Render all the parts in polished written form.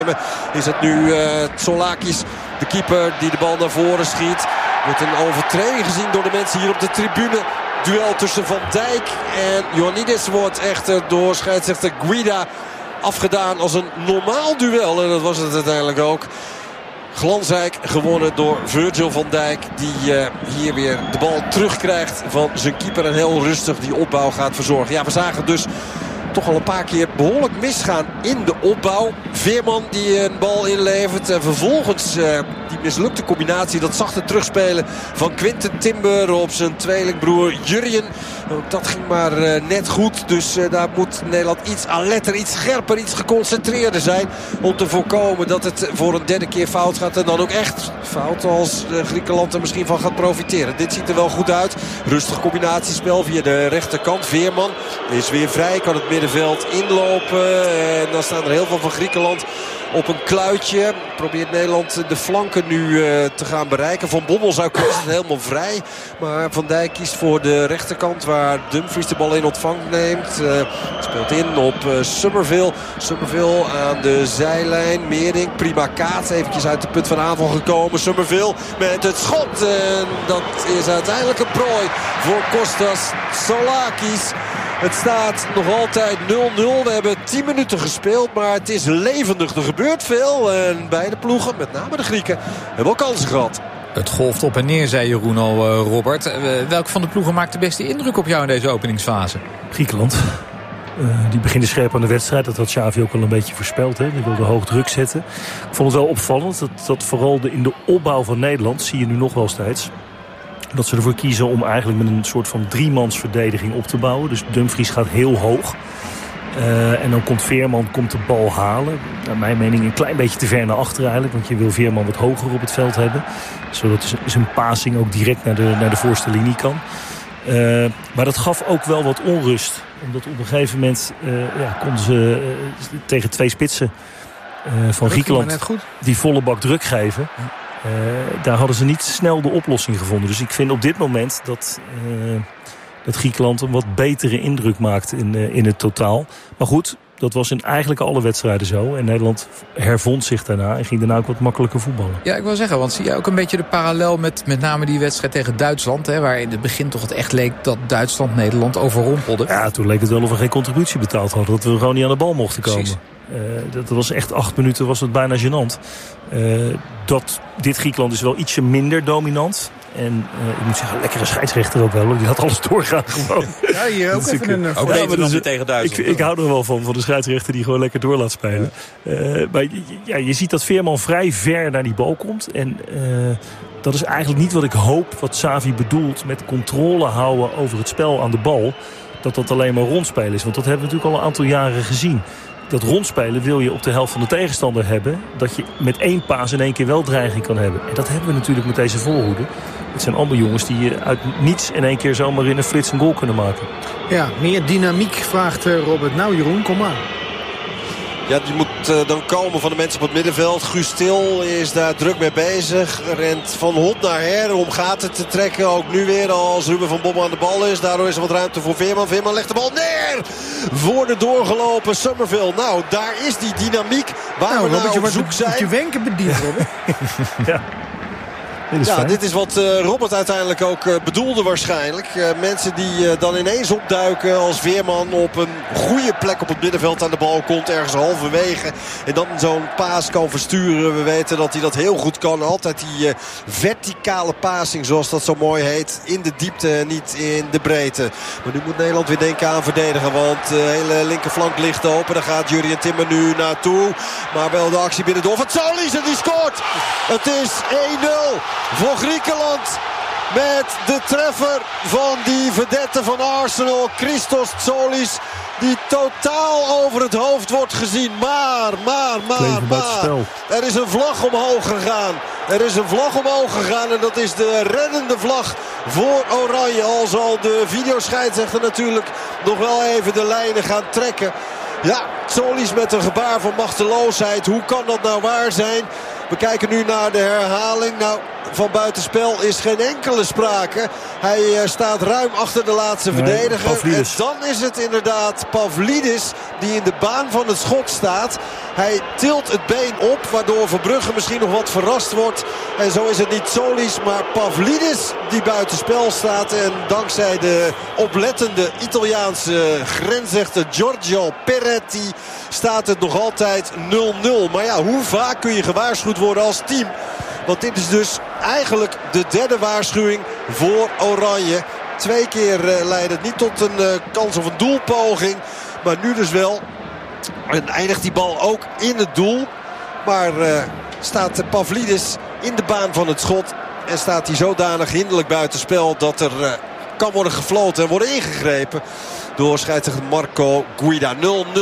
Is het nu Tsolakis, de keeper, die de bal naar voren schiet. Wordt een overtreding gezien door de mensen hier op de tribune. Duel tussen Van Dijk en Ioannidis wordt echter door scheidsrechter Guida afgedaan als een normaal duel. En dat was het uiteindelijk ook. Glansrijk gewonnen door Virgil van Dijk. Die hier weer de bal terugkrijgt van zijn keeper. En heel rustig die opbouw gaat verzorgen. Ja, we zagen dus toch al een paar keer behoorlijk misgaan in de opbouw. Veerman die een bal inlevert. En vervolgens die mislukte combinatie. Dat zachte terugspelen van Quinten Timber op zijn tweelingbroer Jurjen. Ook dat ging maar net goed. Dus daar moet Nederland iets alerter, iets scherper, iets geconcentreerder zijn. Om te voorkomen dat het voor een derde keer fout gaat. En dan ook echt fout als Griekenland er misschien van gaat profiteren. Dit ziet er wel goed uit. Rustig combinatiespel via de rechterkant. Veerman is weer vrij. Kan het middenveld inlopen. En dan staan er heel veel van Griekenland op een kluitje. Probeert Nederland de flanken nu te gaan bereiken. Van Bommel zou kunnen, is helemaal vrij. Maar Van Dijk kiest voor de rechterkant waar Dumfries de bal in ontvangst neemt. Speelt in op Summerville. Summerville aan de zijlijn. Meering, prima kaats. Eventjes uit de punt van aanval gekomen. Summerville met het schot. En dat is uiteindelijk een prooi voor Kostas Tsolakis. Het staat nog altijd 0-0. We hebben 10 minuten gespeeld, maar het is levendig. Er gebeurt veel. En beide ploegen, met name de Grieken, hebben wel kansen gehad. Het golft op en neer, zei Jeroen al, Robert. Welke van de ploegen maakt de beste indruk op jou in deze openingsfase? Griekenland. Die beginnen scherp aan de wedstrijd. Dat had Xavi ook al een beetje voorspeld. Hè? Die wilde hoog druk zetten. Ik vond het wel opvallend dat vooral in de opbouw van Nederland, zie je nu nog wel steeds, dat ze ervoor kiezen om eigenlijk met een soort van driemansverdediging op te bouwen. Dus Dumfries gaat heel hoog. En dan komt Veerman de bal halen. Naar mijn mening een klein beetje te ver naar achter eigenlijk. Want je wil Veerman wat hoger op het veld hebben. Zodat zijn passing ook direct naar de voorste linie kan. Maar dat gaf ook wel wat onrust. Omdat op een gegeven moment konden ze tegen 2 spitsen van Griekenland die volle bak druk geven. Daar hadden ze niet snel de oplossing gevonden. Dus ik vind op dit moment dat Griekenland een wat betere indruk maakt in het totaal. Maar goed, dat was in eigenlijk alle wedstrijden zo. En Nederland hervond zich daarna en ging daarna ook wat makkelijker voetballen. Ja, ik wil zeggen, want zie je ook een beetje de parallel met name die wedstrijd tegen Duitsland. Hè, waar in het begin toch het echt leek dat Duitsland Nederland overrompelde. Ja, toen leek het wel of we geen contributie betaald hadden. Dat we gewoon niet aan de bal mochten komen. Precies. Dat was echt 8 minuten, was het bijna gênant. Dit Griekenland is wel ietsje minder dominant. En ik moet zeggen, lekkere scheidsrechter ook wel. Die had alles doorgaan gewoon. Ja, hier ook even een... Ook beter dan tegen Duitsland. Ik hou er wel van de scheidsrechter die gewoon lekker door laat spelen. Ja. Maar je ziet dat Veerman vrij ver naar die bal komt. En dat is eigenlijk niet wat ik hoop, wat Xavi bedoelt met controle houden over het spel aan de bal. Dat alleen maar rondspelen is. Want dat hebben we natuurlijk al een aantal jaren gezien. Dat rondspelen wil je op de helft van de tegenstander hebben. Dat je met 1 paas in 1 keer wel dreiging kan hebben. En dat hebben we natuurlijk met deze voorhoede. Het zijn allemaal jongens die uit niets in 1 keer zomaar in een flits een goal kunnen maken. Ja, meer dynamiek vraagt Robert. Nou Jeroen, kom maar. Ja, die moet dan komen van de mensen op het middenveld. Guus Til is daar druk mee bezig. Rent van hot naar her om gaten te trekken. Ook nu weer als Ruben van Bommel aan de bal is. Daardoor is er wat ruimte voor Veerman. Veerman legt de bal neer voor de doorgelopen Summerville. Nou, daar is die dynamiek waar we naar op zoek zijn. Moet je wenken bediend, Robert. Ja. Dit is wat Robert uiteindelijk ook bedoelde waarschijnlijk. Mensen die dan ineens opduiken als Veerman op een goede plek op het middenveld aan de bal komt. Ergens halverwege. En dan zo'n paas kan versturen. We weten dat hij dat heel goed kan. Altijd die verticale passing zoals dat zo mooi heet. In de diepte en niet in de breedte. Maar nu moet Nederland weer denken aan verdedigen. Want de hele linkerflank ligt open. Daar gaat Jurjen Timber nu naartoe. Maar wel de actie binnendoor van Tzolis en die scoort. Het is 1-0. Voor Griekenland met de treffer van die vedette van Arsenal, Christos Tzolis, die totaal over het hoofd wordt gezien. Maar. Er is een vlag omhoog gegaan. En dat is de reddende vlag voor Oranje. Al zal de videoscheidsrechter natuurlijk nog wel even de lijnen gaan trekken. Ja, Tzolis met een gebaar van machteloosheid. Hoe kan dat nou waar zijn? We kijken nu naar de herhaling. Nou, van buitenspel is geen enkele sprake. Hij staat ruim achter de laatste verdediger. Pavlidis. En dan is het inderdaad Pavlidis die in de baan van het schot staat. Hij tilt het been op, waardoor Verbrugge misschien nog wat verrast wordt. En zo is het niet Tzolis, maar Pavlidis die buitenspel staat. En dankzij de oplettende Italiaanse grensrechter Giorgio Peretti staat het nog altijd 0-0. Maar ja, hoe vaak kun je gewaarschuwd worden als team? Want dit is dus eigenlijk de derde waarschuwing voor Oranje. 2 keer leidt het niet tot een kans of een doelpoging. Maar nu dus wel. En eindigt die bal ook in het doel. Maar staat Pavlidis in de baan van het schot. En staat hij zodanig hinderlijk buitenspel dat er kan worden gefloten en worden ingegrepen door scheidsrechter Marco Guida.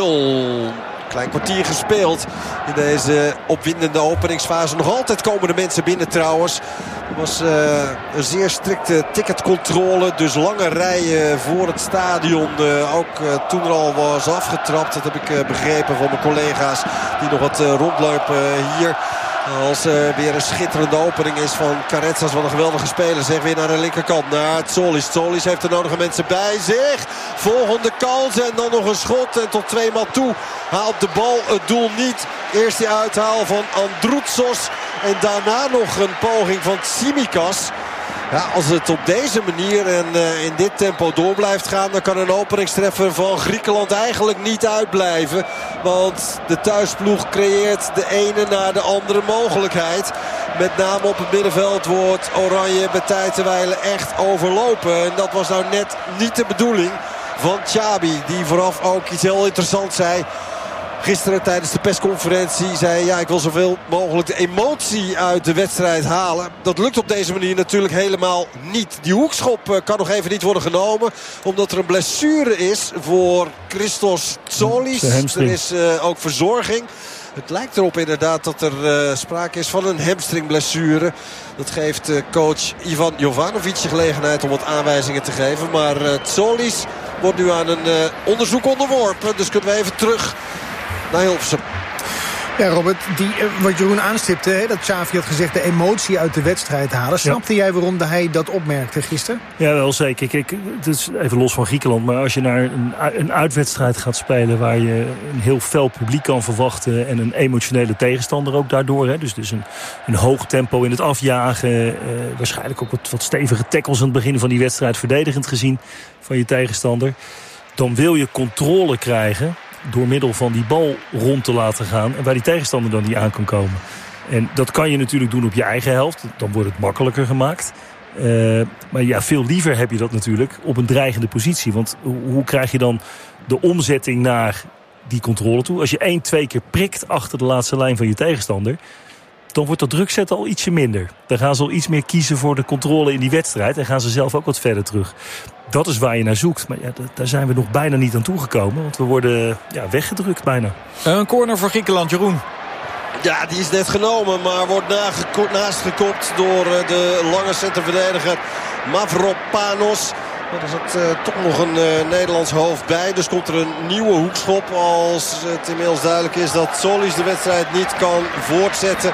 0-0. Klein kwartier gespeeld in deze opwindende openingsfase. Nog altijd komen de mensen binnen trouwens. Er was een zeer strikte ticketcontrole. Dus lange rijen voor het stadion. Ook toen er al was afgetrapt. Dat heb ik begrepen van mijn collega's die nog wat rondlopen hier. Als weer een schitterende opening is van Caretsas. Wat een geweldige speler. Zeg weer naar de linkerkant. Naar Tzolis. Tzolis heeft de nodige mensen bij zich. Volgende kans. En dan nog een schot. En tot 2 maal toe haalt de bal het doel niet. Eerst die uithaal van Androutsos. En daarna nog een poging van Tsimikas. Ja, als het op deze manier en in dit tempo door blijft gaan, dan kan een openingstreffer van Griekenland eigenlijk niet uitblijven. Want de thuisploeg creëert de ene na de andere mogelijkheid. Met name op het middenveld wordt Oranje bij tijd te wijlen echt overlopen. En dat was nou net niet de bedoeling van Xabi, die vooraf ook iets heel interessants zei. Gisteren tijdens de persconferentie zei ja, ik wil zoveel mogelijk de emotie uit de wedstrijd halen. Dat lukt op deze manier natuurlijk helemaal niet. Die hoekschop kan nog even niet worden genomen. Omdat er een blessure is voor Christos Tzolis. Er is ook verzorging. Het lijkt erop inderdaad dat er sprake is van een hamstringblessure. Dat geeft coach Ivan Jovanovic de gelegenheid om wat aanwijzingen te geven. Maar Tzolis wordt nu aan een onderzoek onderworpen. Dus kunnen we even terug naar Hilversum. Ja, Robert, wat Jeroen aanstipte, hè, dat Xavi had gezegd de emotie uit de wedstrijd halen. Snapte jij waarom hij dat opmerkte gisteren? Ja, wel zeker. Kijk, het is even los van Griekenland. Maar als je naar een uitwedstrijd gaat spelen waar je een heel fel publiek kan verwachten en een emotionele tegenstander ook daardoor. Hè, dus een hoog tempo in het afjagen. Waarschijnlijk ook wat stevige tackles aan het begin van die wedstrijd verdedigend gezien van je tegenstander. Dan wil je controle krijgen door middel van die bal rond te laten gaan en waar die tegenstander dan niet aan kan komen. En dat kan je natuurlijk doen op je eigen helft. Dan wordt het makkelijker gemaakt. Maar ja, veel liever heb je dat natuurlijk op een dreigende positie. Want hoe krijg je dan de omzetting naar die controle toe? Als je 1-2 keer prikt achter de laatste lijn van je tegenstander, dan wordt dat druk zetten al ietsje minder. Dan gaan ze al iets meer kiezen voor de controle in die wedstrijd en gaan ze zelf ook wat verder terug. Dat is waar je naar zoekt. Maar ja, daar zijn we nog bijna niet aan toegekomen. Want we worden weggedrukt bijna. Een corner voor Griekenland, Jeroen. Ja, die is net genomen. Maar wordt naastgekopt door de lange centerverdediger Mavropanos. Maar er zat toch nog een Nederlands hoofd bij. Dus komt er een nieuwe hoekschop. Als het inmiddels duidelijk is dat Tzolis de wedstrijd niet kan voortzetten.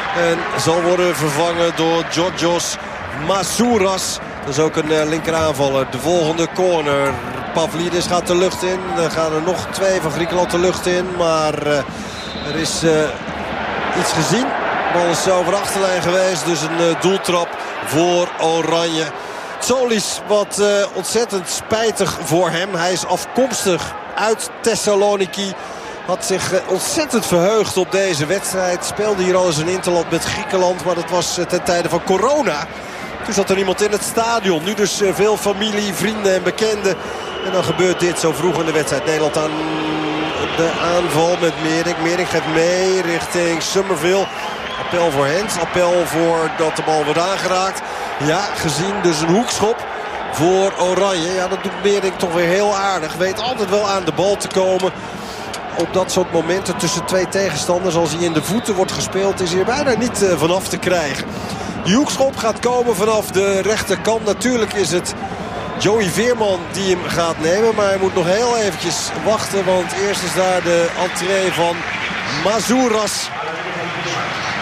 En zal worden vervangen door Georgios Masouras. Dat is ook een linkeraanvaller. De volgende corner. Pavlidis gaat de lucht in. Er gaan er nog 2 van Griekenland de lucht in. Maar er is iets gezien. De bal is over de achterlijn geweest. Dus een doeltrap voor Oranje. Tzolis, wat ontzettend spijtig voor hem. Hij is afkomstig uit Thessaloniki. Had zich ontzettend verheugd op deze wedstrijd. Speelde hier al eens een interland met Griekenland. Maar dat was ten tijde van corona. Toen zat er iemand in het stadion. Nu dus veel familie, vrienden en bekenden. En dan gebeurt dit zo vroeg in de wedstrijd. Nederland aan de aanval met Meering. Meering geeft mee richting Summerville. Appel voor Hens. Appel voor dat de bal wordt aangeraakt. Ja, gezien dus een hoekschop voor Oranje. Ja, dat doet Meering toch weer heel aardig. Weet altijd wel aan de bal te komen. Op dat soort momenten tussen 2 tegenstanders, als hij in de voeten wordt gespeeld, is hij er bijna niet vanaf te krijgen. Die hoekschop gaat komen vanaf de rechterkant. Natuurlijk is het Joey Veerman die hem gaat nemen. Maar hij moet nog heel eventjes wachten. Want eerst is daar de entree van Masouras.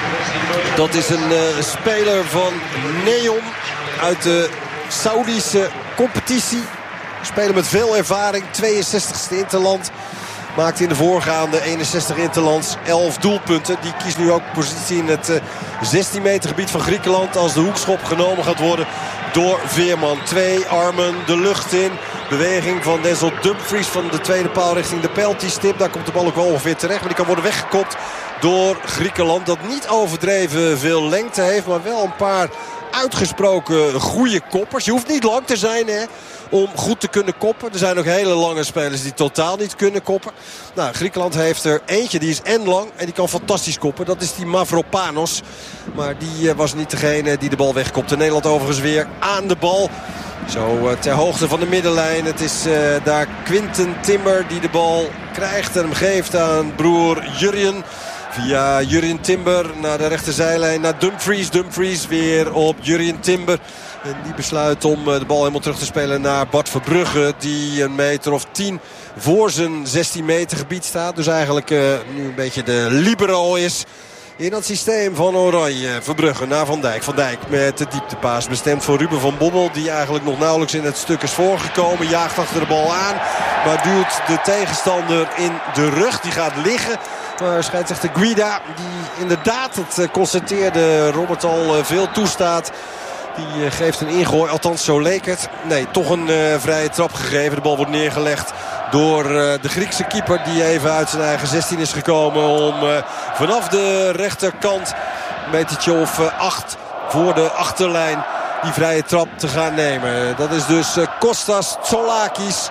Dat is een speler van Neon uit de Saoedische competitie. Speler met veel ervaring, 62e interland. Maakt in de voorgaande 61 interlands 11 doelpunten. Die kiest nu ook positie in het 16 meter gebied van Griekenland. Als de hoekschop genomen gaat worden door Veerman. 2 armen de lucht in. Beweging van Denzel Dumfries van de tweede paal richting de penalty stip. Daar komt de bal ook wel ongeveer terecht. Maar die kan worden weggekopt door Griekenland. Dat niet overdreven veel lengte heeft. Maar wel een paar uitgesproken goede koppers. Je hoeft niet lang te zijn, hè, om goed te kunnen koppen. Er zijn ook hele lange spelers die totaal niet kunnen koppen. Nou, Griekenland heeft er eentje, die is en lang en die kan fantastisch koppen. Dat is die Mavropanos. Maar die was niet degene die de bal wegkopte. Nederland overigens weer aan de bal. Zo ter hoogte van de middenlijn. Het is daar Quinten Timber die de bal krijgt en hem geeft aan broer Jurjen. Via Jurjen Timber naar de rechterzijlijn naar Dumfries. Dumfries weer op Jurjen Timber. En die besluit om de bal helemaal terug te spelen naar Bart Verbrugge. Die een meter of 10 voor zijn 16 meter gebied staat. Dus eigenlijk nu een beetje de libero is in dat systeem van Oranje. Verbrugge naar Van Dijk. Van Dijk met de dieptepaas bestemd voor Ruben van Bommel. Die eigenlijk nog nauwelijks in het stuk is voorgekomen. Jaagt achter de bal aan. Maar duwt de tegenstander in de rug. Die gaat liggen. Maar scheidsrechter Guida, die inderdaad, het constateerde Robert al, veel toestaat. Die geeft een ingooi, althans zo leek het. Nee, toch een vrije trap gegeven. De bal wordt neergelegd door de Griekse keeper die even uit zijn eigen 16 is gekomen. Om vanaf de rechterkant, een metertje of 8 voor de achterlijn, die vrije trap te gaan nemen. Dat is dus Kostas Tsolakis,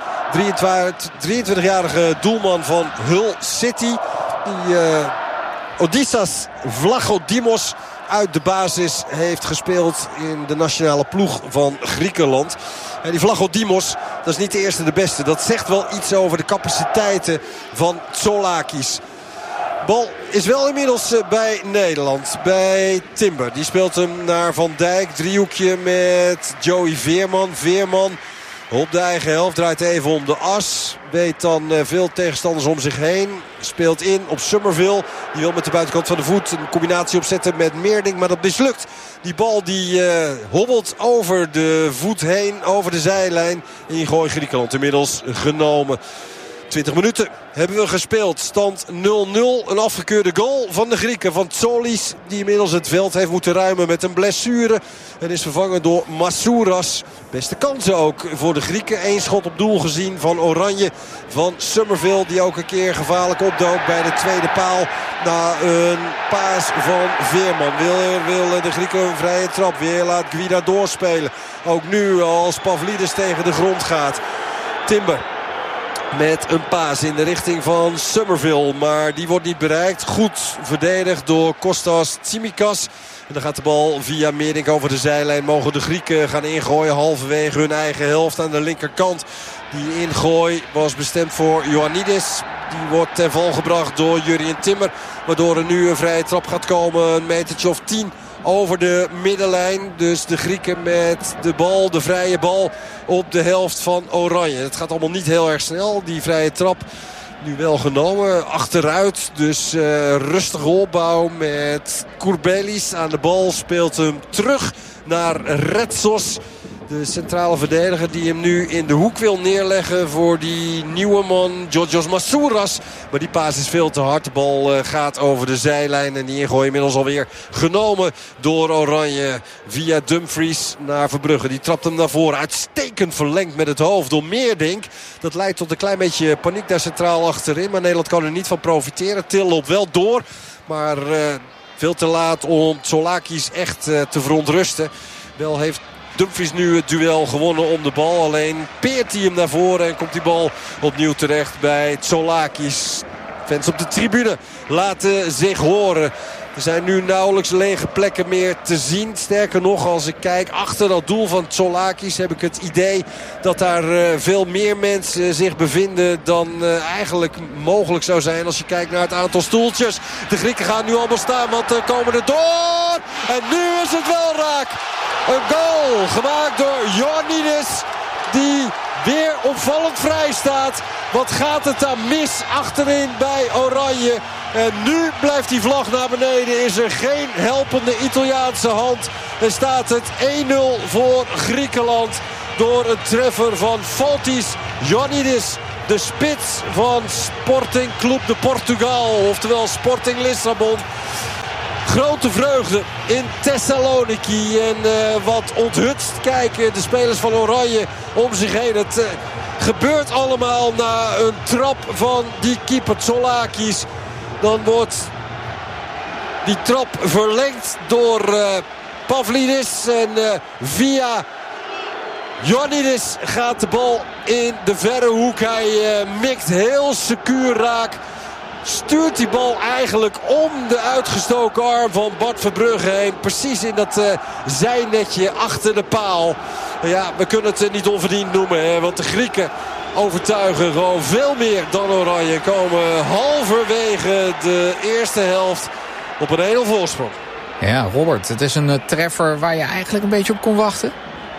23-jarige doelman van Hull City. Die Odysseas Vlachodimos uit de basis heeft gespeeld in de nationale ploeg van Griekenland. En die Vlachodimos, dat is niet de eerste de beste. Dat zegt wel iets over de capaciteiten van Tsolakis. Bal is wel inmiddels bij Nederland. Bij Timber. Die speelt hem naar Van Dijk. Driehoekje met Joey Veerman. Veerman op de eigen helft. Draait even om de as. Weet dan veel tegenstanders om zich heen. Speelt in op Summerville. Die wil met de buitenkant van de voet een combinatie opzetten met Meerdink. Maar dat mislukt. Die bal die hobbelt over de voet heen. Over de zijlijn. Ingooi Griekenland inmiddels genomen. 20 minuten hebben we gespeeld. Stand 0-0. Een afgekeurde goal van de Grieken. Van Tsolis. Die inmiddels het veld heeft moeten ruimen met een blessure. En is vervangen door Masouras. Beste kansen ook voor de Grieken. 1 schot op doel gezien van Oranje. Van Summerville. Die ook een keer gevaarlijk opdook bij de tweede paal. Na een paas van Veerman. Wil de Grieken een vrije trap. Weer laat Guida doorspelen. Ook nu als Pavlidis tegen de grond gaat. Timber. Met een paas in de richting van Summerville. Maar die wordt niet bereikt. Goed verdedigd door Kostas Tsimikas. En dan gaat de bal via Meerdink over de zijlijn. Mogen de Grieken gaan ingooien halverwege hun eigen helft aan de linkerkant. Die ingooi was bestemd voor Ioannidis. Die wordt ten val gebracht door Jurjen Timber. Waardoor er nu een vrije trap gaat komen. Een metertje of 10 over de middenlijn. Dus de Grieken met de bal, de vrije bal op de helft van Oranje. Het gaat allemaal niet heel erg snel. Die vrije trap nu wel genomen. Achteruit. Dus rustige opbouw met Kourbelis aan de bal. Speelt hem terug naar Retsos. De centrale verdediger die hem nu in de hoek wil neerleggen voor die nieuwe man Georgios Masouras. Maar die paas is veel te hard. De bal gaat over de zijlijn en die ingooi inmiddels alweer genomen door Oranje. Via Dumfries naar Verbrugge. Die trapt hem naar voren. Uitstekend verlengd met het hoofd door Meerdink. Dat leidt tot een klein beetje paniek daar centraal achterin. Maar Nederland kan er niet van profiteren. Til loopt wel door. Maar veel te laat om Tsolakis echt te verontrusten. Wel heeft Dumfries nu het duel gewonnen om de bal. Alleen peert hij hem naar voren en komt die bal opnieuw terecht bij Tsolakis. Fans op de tribune laten zich horen. Er zijn nu nauwelijks lege plekken meer te zien. Sterker nog, als ik kijk achter dat doel van Tsolakis heb ik het idee dat daar veel meer mensen zich bevinden dan eigenlijk mogelijk zou zijn als je kijkt naar het aantal stoeltjes. De Grieken gaan nu allemaal staan, want komen er door. En nu is het wel raak. Een goal gemaakt door Ioannidis die weer opvallend vrij staat. Wat gaat het daar mis achterin bij Oranje. En nu blijft die vlag naar beneden. Is er geen helpende Italiaanse hand. En staat het 1-0 voor Griekenland. Door een treffer van Fotis Ioannidis. De spits van Sporting Club de Portugal. Oftewel Sporting Lissabon. Grote vreugde in Thessaloniki. En wat onthutst kijken de spelers van Oranje om zich heen. Het gebeurt allemaal na een trap van die keeper Tsolakis. Dan wordt die trap verlengd door Pavlidis. En via Ioannidis gaat de bal in de verre hoek. Hij mikt heel secuur raak. Stuurt die bal eigenlijk om de uitgestoken arm van Bart Verbrugge heen. Precies in dat zijnetje achter de paal. Ja, we kunnen het niet onverdiend noemen. Hè, want de Grieken overtuigen gewoon veel meer dan Oranje. Komen halverwege de eerste helft op een 1-0 voorsprong. Ja, Robert, het is een treffer waar je eigenlijk een beetje op kon wachten.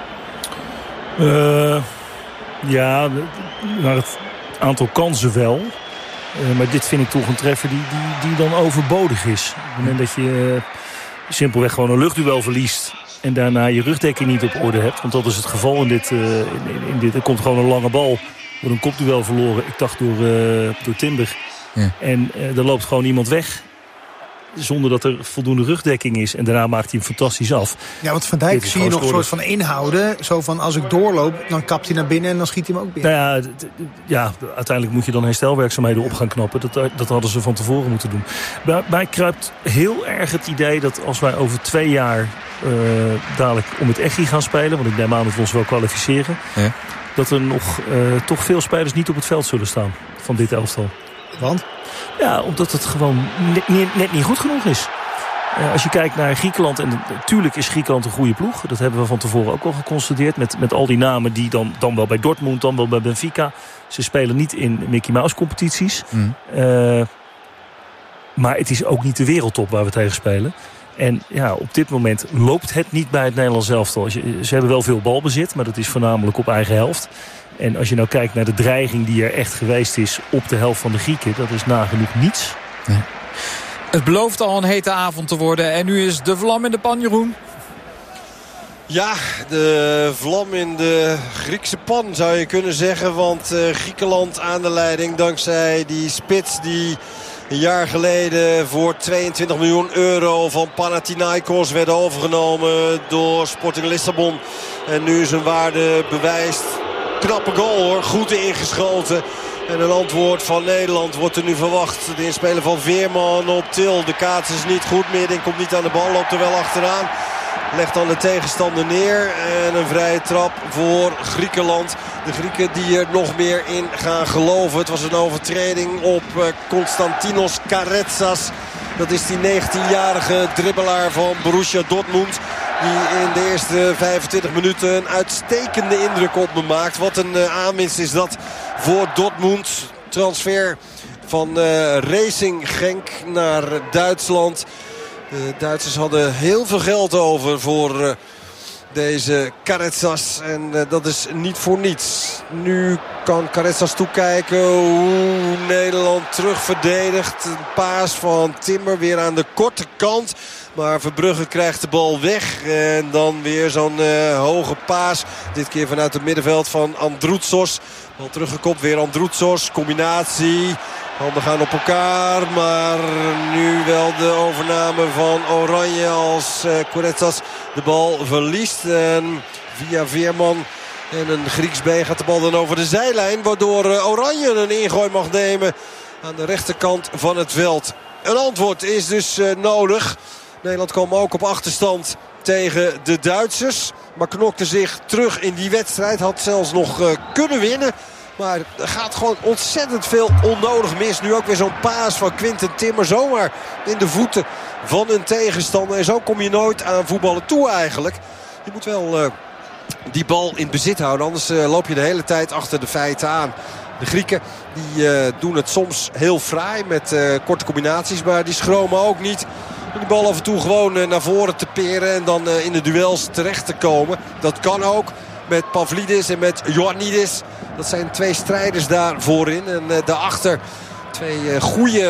Ja, naar het aantal kansen wel. Maar dit vind ik toch een treffer die dan overbodig is. Op het moment dat je simpelweg gewoon een luchtduel verliest en daarna je rugdekking niet op orde hebt. Want dat is het geval in dit. Er komt gewoon een lange bal. Wordt een kopduel verloren. Ik dacht door Timber. Ja. En er loopt gewoon iemand weg. Zonder dat er voldoende rugdekking is. En daarna maakt hij hem fantastisch af. Ja, want Van Dijk zie je nog een soort van inhouden. Zo van, als ik doorloop, dan kapt hij naar binnen en dan schiet hij hem ook binnen. Nou ja, uiteindelijk moet je dan herstelwerkzaamheden op gaan knappen. Dat hadden ze van tevoren moeten doen. Bij mij kruipt heel erg het idee dat als wij over 2 jaar dadelijk om het Echi gaan spelen. Want ik neem aan dat we ons wel kwalificeren. Ja. Dat er nog toch veel spelers niet op het veld zullen staan van dit elftal. Want? Ja, omdat het gewoon net niet goed genoeg is. Als je kijkt naar Griekenland, en natuurlijk is Griekenland een goede ploeg. Dat hebben we van tevoren ook al geconstateerd. Met al die namen die dan wel bij Dortmund, dan wel bij Benfica. Ze spelen niet in Mickey Mouse competities. Maar het is ook niet de wereldtop waar we tegen spelen. En ja, op dit moment loopt het niet bij het Nederlands elftal. Ze hebben wel veel balbezit, maar dat is voornamelijk op eigen helft. En als je nou kijkt naar de dreiging die er echt geweest is op de helft van de Grieken, dat is nagenoeg niets. Ja. Het belooft al een hete avond te worden. En nu is de vlam in de pan, Jeroen. Ja, de vlam in de Griekse pan zou je kunnen zeggen. Want Griekenland aan de leiding dankzij die spits die een jaar geleden voor 22 miljoen euro van Panathinaikos werd overgenomen door Sporting Lissabon. En nu zijn waarde bewijst. Knappe goal hoor, goed ingeschoten. En een antwoord van Nederland wordt er nu verwacht. De inspelen van Veerman op Til. De kaats is niet goed meer. Ding komt niet aan de bal, loopt er wel achteraan. Legt dan de tegenstander neer. En een vrije trap voor Griekenland. De Grieken die er nog meer in gaan geloven. Het was een overtreding op Konstantinos Karetsas. Dat is die 19-jarige dribbelaar van Borussia Dortmund. Die in de eerste 25 minuten een uitstekende indruk op me maakt. Wat een aanwinst is dat voor Dortmund. Transfer van Racing Genk naar Duitsland. De Duitsers hadden heel veel geld over voor deze Karetsas. En dat is niet voor niets. Nu kan Karetsas toekijken hoe Nederland terug verdedigt. Een paas van Timber weer aan de korte kant. Maar Verbrugge krijgt de bal weg. En dan weer zo'n hoge paas. Dit keer vanuit het middenveld van Androutsos. Bal teruggekopt, weer Androutsos. Combinatie. Handen gaan op elkaar. Maar nu wel de overname van Oranje als Karetsas de bal verliest. En via Veerman en een Grieks been gaat de bal dan over de zijlijn. Waardoor Oranje een ingooi mag nemen aan de rechterkant van het veld. Een antwoord is dus nodig. Nederland kwam ook op achterstand tegen de Duitsers. Maar knokte zich terug in die wedstrijd. Had zelfs nog kunnen winnen. Maar er gaat gewoon ontzettend veel onnodig mis. Nu ook weer zo'n paas van Quinten Timber zomaar in de voeten van een tegenstander. En zo kom je nooit aan voetballen toe eigenlijk. Je moet wel die bal in bezit houden. Anders loop je de hele tijd achter de feiten aan. De Grieken die doen het soms heel fraai met korte combinaties. Maar die schromen ook niet. Om die bal af en toe gewoon naar voren te peren. En dan in de duels terecht te komen. Dat kan ook met Pavlidis en met Ioannidis. Dat zijn twee strijders daar voorin. En daarachter twee goede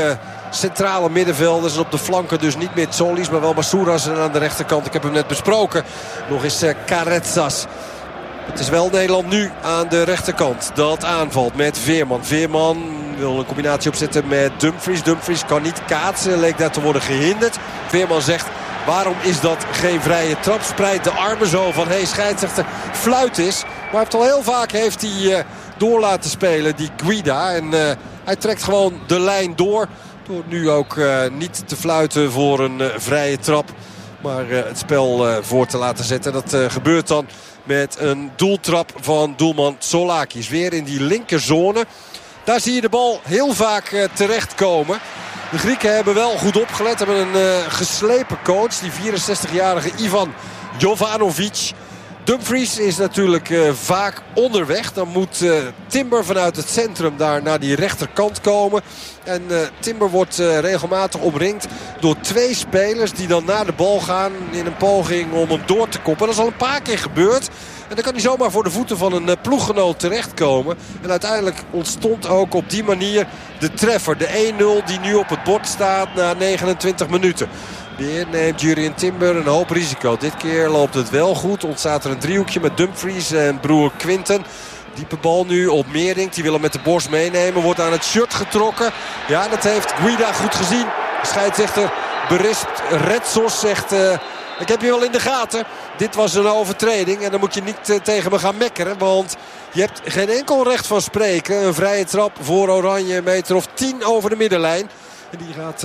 centrale middenvelders. En op de flanken dus niet meer Tsolis, maar wel Masouras. En aan de rechterkant, ik heb hem net besproken, nog eens Caretsas. Het is wel Nederland nu aan de rechterkant dat aanvalt met Veerman. Veerman wil een combinatie opzetten met Dumfries. Dumfries kan niet kaatsen, leek daar te worden gehinderd. Veerman zegt, waarom is dat geen vrije trap? Spreidt de armen zo van, scheidsrechter, fluit is. Maar hij heel vaak heeft hij door laten spelen, die Guida. En hij trekt gewoon de lijn door. Door nu ook niet te fluiten voor een vrije trap. Maar het spel voor te laten zetten. Dat gebeurt dan met een doeltrap van doelman Tsolakis. Weer in die linkerzone. Daar zie je de bal heel vaak terechtkomen. De Grieken hebben wel goed opgelet. Hebben een geslepen coach. Die 64-jarige Ivan Jovanovic. Dumfries is natuurlijk vaak onderweg. Dan moet Timber vanuit het centrum daar naar die rechterkant komen. En Timber wordt regelmatig omringd door 2 spelers die dan naar de bal gaan in een poging om hem door te koppen. Dat is al een paar keer gebeurd. En dan kan hij zomaar voor de voeten van een ploeggenoot terechtkomen. En uiteindelijk ontstond ook op die manier de treffer. De 1-0 die nu op het bord staat na 29 minuten. Weer neemt Jurien Timber een hoop risico. Dit keer loopt het wel goed. Ontstaat er een driehoekje met Dumfries en broer Quinten. Diepe bal nu op Meerdink. Die wil hem met de borst meenemen. Wordt aan het shirt getrokken. Ja, dat heeft Guida goed gezien. De scheidsrechter berispt. Retsos zegt, ik heb je wel in de gaten. Dit was een overtreding. En dan moet je niet tegen me gaan mekkeren. Want je hebt geen enkel recht van spreken. Een vrije trap voor Oranje. Een meter of 10 over de middenlijn. En die gaat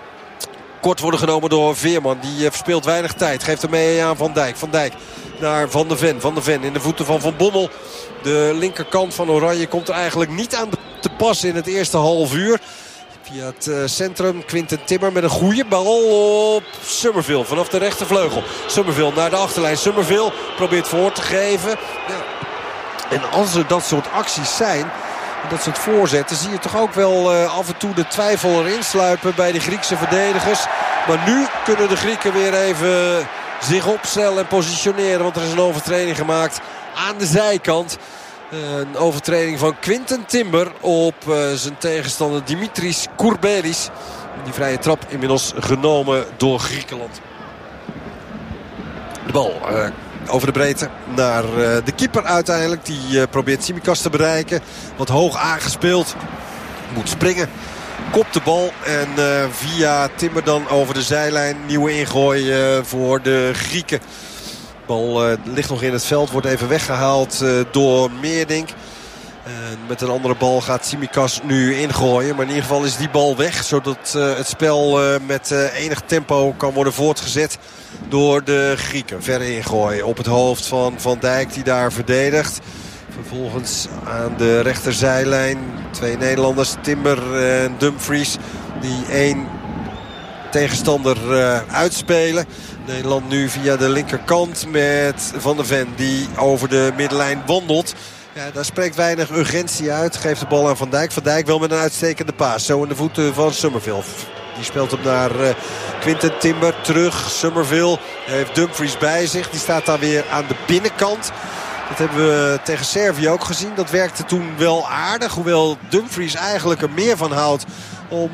kort worden genomen door Veerman. Die verspeelt weinig tijd. Geeft hem mee aan Van Dijk. Van Dijk naar Van de Ven. Van de Ven in de voeten van Van Bommel. De linkerkant van Oranje komt er eigenlijk niet aan te pas in het eerste half uur. Via het centrum Quinten Timber met een goede bal op Summerville. Vanaf de rechtervleugel. Summerville naar de achterlijn. Summerville probeert voor te geven. Ja. En als er dat soort acties zijn, dat soort voorzetten, zie je toch ook wel af en toe de twijfel erin sluipen bij de Griekse verdedigers. Maar nu kunnen de Grieken weer even zich opstellen en positioneren. Want er is een overtreding gemaakt aan de zijkant. Een overtreding van Quinten Timber op zijn tegenstander Dimitris Courbelis. Die vrije trap inmiddels genomen door Griekenland. De bal over de breedte naar de keeper uiteindelijk. Die probeert Tsimikas te bereiken. Wat hoog aangespeeld. Moet springen. Kopt de bal en via Timber dan over de zijlijn. Nieuwe ingooi voor de Grieken. De bal ligt nog in het veld. Wordt even weggehaald door Meerdink. Met een andere bal gaat Tsimikas nu ingooien. Maar in ieder geval is die bal weg. Zodat het spel met enig tempo kan worden voortgezet door de Grieken. Verder ingooien op het hoofd van Van Dijk die daar verdedigt. Vervolgens aan de rechterzijlijn 2 Nederlanders, Timber en Dumfries, die 1 tegenstander uitspelen. Nederland nu via de linkerkant met Van der Ven die over de middenlijn wandelt. Ja, daar spreekt weinig urgentie uit. Geeft de bal aan Van Dijk. Van Dijk wel met een uitstekende paas. Zo in de voeten van Summerville. Die speelt hem naar Quinten Timber. Terug. Summerville heeft Dumfries bij zich. Die staat daar weer aan de binnenkant. Dat hebben we tegen Servië ook gezien. Dat werkte toen wel aardig. Hoewel Dumfries eigenlijk er meer van houdt om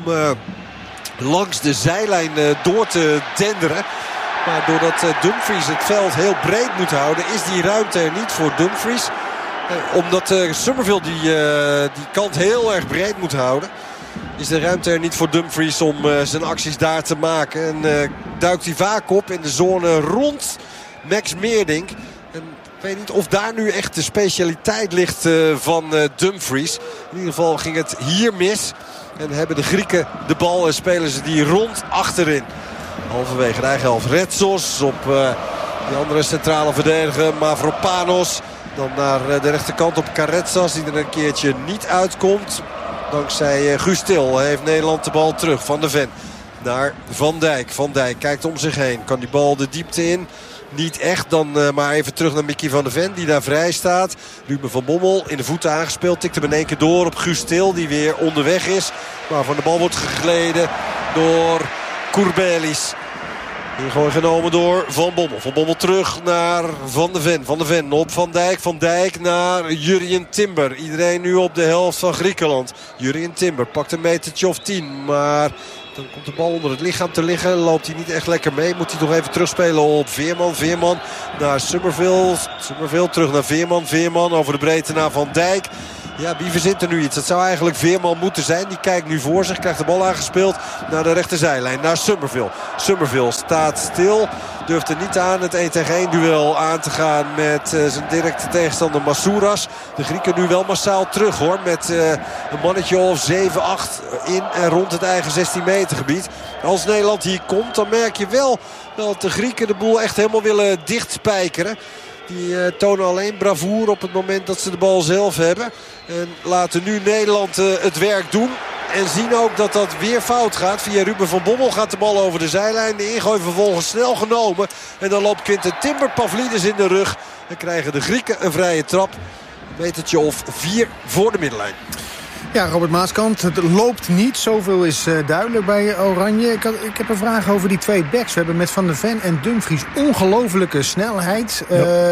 langs de zijlijn door te denderen. Maar doordat Dumfries het veld heel breed moet houden, is die ruimte er niet voor Dumfries. Omdat Summerville die kant heel erg breed moet houden, is de ruimte er niet voor Dumfries om zijn acties daar te maken. En duikt hij vaak op in de zone rond Max Meerdink. En ik weet niet of daar nu echt de specialiteit ligt van Dumfries. In ieder geval ging het hier mis. En hebben de Grieken de bal en spelen ze die rond achterin. Halverwege de eigen helft. Retsos op die andere centrale verdediger Mavropanos. Dan naar de rechterkant op Caretsas die er een keertje niet uitkomt. Dankzij Guus Til heeft Nederland de bal terug. Van de Ven naar Van Dijk. Van Dijk kijkt om zich heen. Kan die bal de diepte in? Niet echt. Dan maar even terug naar Mickey van der Ven die daar vrij staat. Ruben van Bommel in de voeten aangespeeld. Tikt hem in één keer door op Guus Til die weer onderweg is. Maar van de bal wordt gegleden door Courbelis. Ingooi genomen door Van Bommel. Van Bommel terug naar Van de Ven. Van de Ven op Van Dijk. Van Dijk naar Jurien Timber. Iedereen nu op de helft van Griekenland. Jurien Timber pakt een metertje of 10. Maar Dan komt de bal onder het lichaam te liggen. Loopt hij niet echt lekker mee. Moet hij nog even terugspelen op Veerman. Veerman naar Summerville. Summerville terug naar Veerman. Veerman over de breedte naar Van Dijk. Ja, wie verzint er nu iets? Dat zou eigenlijk Veerman moeten zijn. Die kijkt nu voor zich. Krijgt de bal aangespeeld naar de rechterzijlijn. Naar Summerville. Summerville staat stil. Durft er niet aan het 1-tegen-1 duel aan te gaan met zijn directe tegenstander Masouras. De Grieken nu wel massaal terug hoor. Met een mannetje of 7-8 in en rond het eigen 16 meter gebied. Als Nederland hier komt, dan merk je wel dat de Grieken de boel echt helemaal willen dichtspijkeren. Die tonen alleen bravoure op het moment dat ze de bal zelf hebben. En laten nu Nederland het werk doen. En zien ook dat dat weer fout gaat. Via Ruben van Bommel gaat de bal over de zijlijn. De ingooi vervolgens snel genomen. En dan loopt Quinten Timber Pavlidis in de rug. En krijgen de Grieken een vrije trap. Een metertje of 4 voor de middenlijn. Ja, Robert Maaskant, het loopt niet. Zoveel is duidelijk bij Oranje. Ik heb een vraag over die 2 backs. We hebben met Van de Ven en Dumfries ongelofelijke snelheid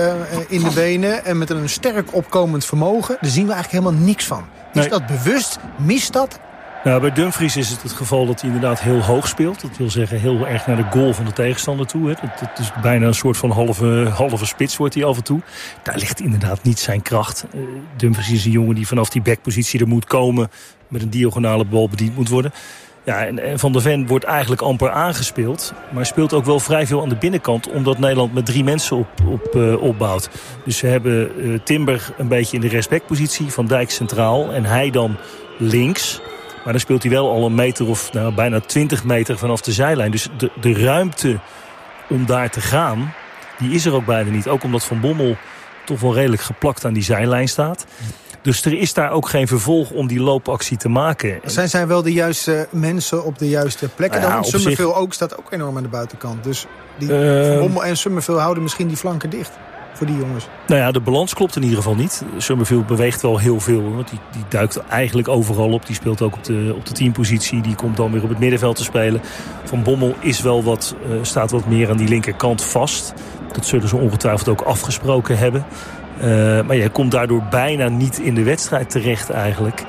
in de benen. En met een sterk opkomend vermogen. Daar zien we eigenlijk helemaal niks van. Is dat bewust? Mist dat? Nou, bij Dumfries is het geval dat hij inderdaad heel hoog speelt. Dat wil zeggen heel erg naar de goal van de tegenstander toe. Hè. Het is bijna een soort van halve spits wordt hij af en toe. Daar ligt inderdaad niet zijn kracht. Dumfries is een jongen die vanaf die backpositie er moet komen. Met een diagonale bal bediend moet worden. Ja, en Van der Ven wordt eigenlijk amper aangespeeld. Maar speelt ook wel vrij veel aan de binnenkant. Omdat Nederland met 3 mensen opbouwt. Dus ze hebben Timber een beetje in de rechtsbackpositie. Van Dijk centraal en hij dan links. Maar dan speelt hij wel al een meter of bijna 20 meter vanaf de zijlijn. Dus de ruimte om daar te gaan, die is er ook bijna niet. Ook omdat Van Bommel toch wel redelijk geplakt aan die zijlijn staat. Dus er is daar ook geen vervolg om die loopactie te maken. Zijn zij wel de juiste mensen op de juiste plekken? Dan Summerville ook staat ook enorm aan de buitenkant. Dus Van Bommel en Summerville houden misschien die flanken dicht. Voor die jongens. Nou ja, de balans klopt in ieder geval niet. Summerville beweegt wel heel veel. Want die duikt eigenlijk overal op. Die speelt ook op de teampositie. Die komt dan weer op het middenveld te spelen. Van Bommel is wel staat wat meer aan die linkerkant vast. Dat zullen ze ongetwijfeld ook afgesproken hebben. Maar je komt daardoor bijna niet in de wedstrijd terecht eigenlijk.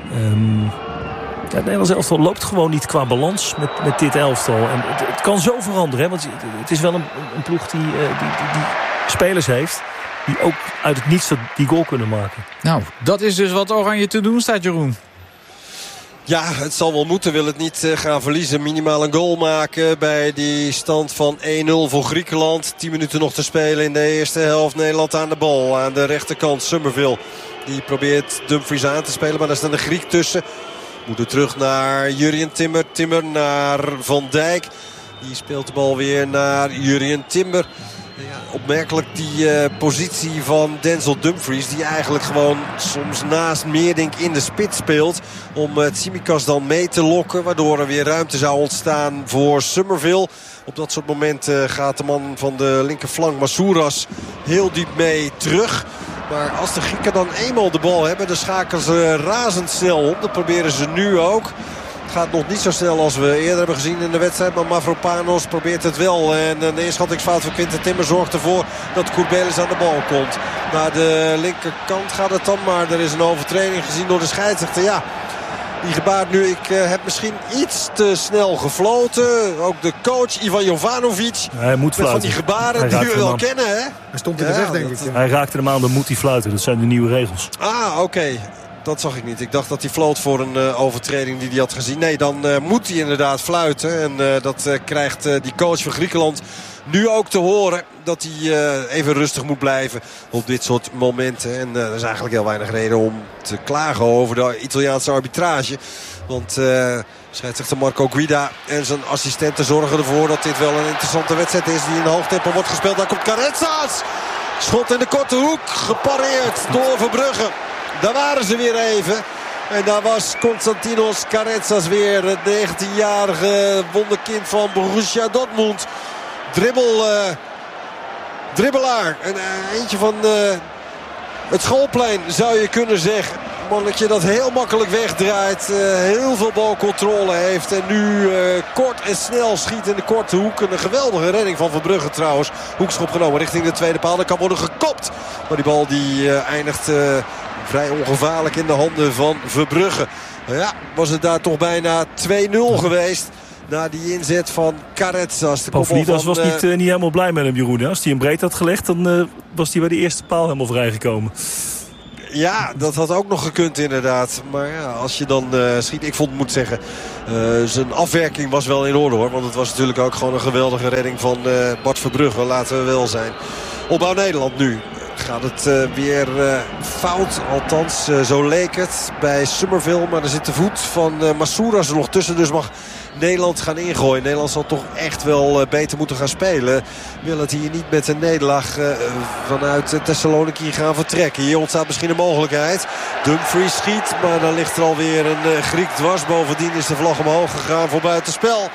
Het Nederlands elftal loopt gewoon niet qua balans met dit elftal. En het kan zo veranderen. Hè? Want het is wel een ploeg die spelers heeft die ook uit het niets die goal kunnen maken. Nou, dat is dus wat Oranje te doen staat, Jeroen. Ja, het zal wel moeten. Wil het niet gaan verliezen. Minimaal een goal maken bij die stand van 1-0 voor Griekenland. 10 minuten nog te spelen in de eerste helft. Nederland aan de bal. Aan de rechterkant Summerville. Die probeert Dumfries aan te spelen. Maar daar staat een Griek tussen. Moeten terug naar Jurrien Timber. Timber naar Van Dijk. Die speelt de bal weer naar Jurrien Timber. Ja, opmerkelijk die positie van Denzel Dumfries. Die eigenlijk gewoon soms naast Meerdink in de spits speelt. Om Tsimikas dan mee te lokken. Waardoor er weer ruimte zou ontstaan voor Summerville. Op dat soort momenten gaat de man van de linkerflank Masouras heel diep mee terug. Maar als de Grieken dan eenmaal de bal hebben, dan schakelen ze razendsnel op. Dat proberen ze nu ook. Het gaat nog niet zo snel als we eerder hebben gezien in de wedstrijd. Maar Mavropanos probeert het wel. En een inschattingsfout van Quinten Timber zorgt ervoor dat Courbelis aan de bal komt. Naar de linkerkant gaat het dan. Maar er is een overtreding gezien door de scheidsrechter. Ja, die gebaart nu. Ik heb misschien iets te snel gefloten. Ook de coach Ivan Jovanovic. Hij moet fluiten. Van die gebaren die we wel kennen. Hè? Hij stond in de weg, denk ik. Ja. Hij raakte hem aan, dan moet hij fluiten. Dat zijn de nieuwe regels. Ah, oké. Dat zag ik niet. Ik dacht dat hij floot voor een overtreding die hij had gezien. Nee, dan moet hij inderdaad fluiten. En dat krijgt die coach van Griekenland nu ook te horen. Dat hij even rustig moet blijven op dit soort momenten. En er is eigenlijk heel weinig reden om te klagen over de Italiaanse arbitrage. Want scheidsrechter Marco Guida en zijn assistenten zorgen ervoor dat dit wel een interessante wedstrijd is. Die in hoog tempo wordt gespeeld. Daar komt Caretsas. Schot in de korte hoek. Gepareerd door Verbrugge. Daar waren ze weer even. En daar was Konstantinos Caretsas weer. Het 19-jarige wonderkind van Borussia Dortmund. Dribbelaar. Eentje van het schoolplein zou je kunnen zeggen. Een mannetje dat heel makkelijk wegdraait. Heel veel balcontrole heeft. En nu kort en snel schiet in de korte hoek. Een geweldige redding van Verbrugge trouwens. Hoekschop genomen richting de tweede paal. Dat kan worden gekopt. Maar die bal die eindigt vrij ongevaarlijk in de handen van Verbrugge. Ja, was het daar toch bijna 2-0 geweest. Na die inzet van Caretsas. Pavlidis was niet helemaal blij met hem, Jeroen. Als hij hem breed had gelegd, dan was hij bij de eerste paal helemaal vrijgekomen. Ja, dat had ook nog gekund inderdaad. Maar ja, als je dan schiet... Ik moet zeggen, zijn afwerking was wel in orde hoor. Want het was natuurlijk ook gewoon een geweldige redding van Bart Verbrugge. Laten we wel zijn. Opbouw Nederland nu. Gaat het weer fout. Althans, zo leek het bij Summerville. Maar er zit de voet van Masouras er nog tussen. Dus mag Nederland gaan ingooien. Nederland zal toch echt wel beter moeten gaan spelen. Wil het hier niet met een nederlaag vanuit Thessaloniki gaan vertrekken. Hier ontstaat misschien een mogelijkheid. Dumfries schiet, maar dan ligt er alweer een Griek dwars. Bovendien is de vlag omhoog gegaan voor buitenspel.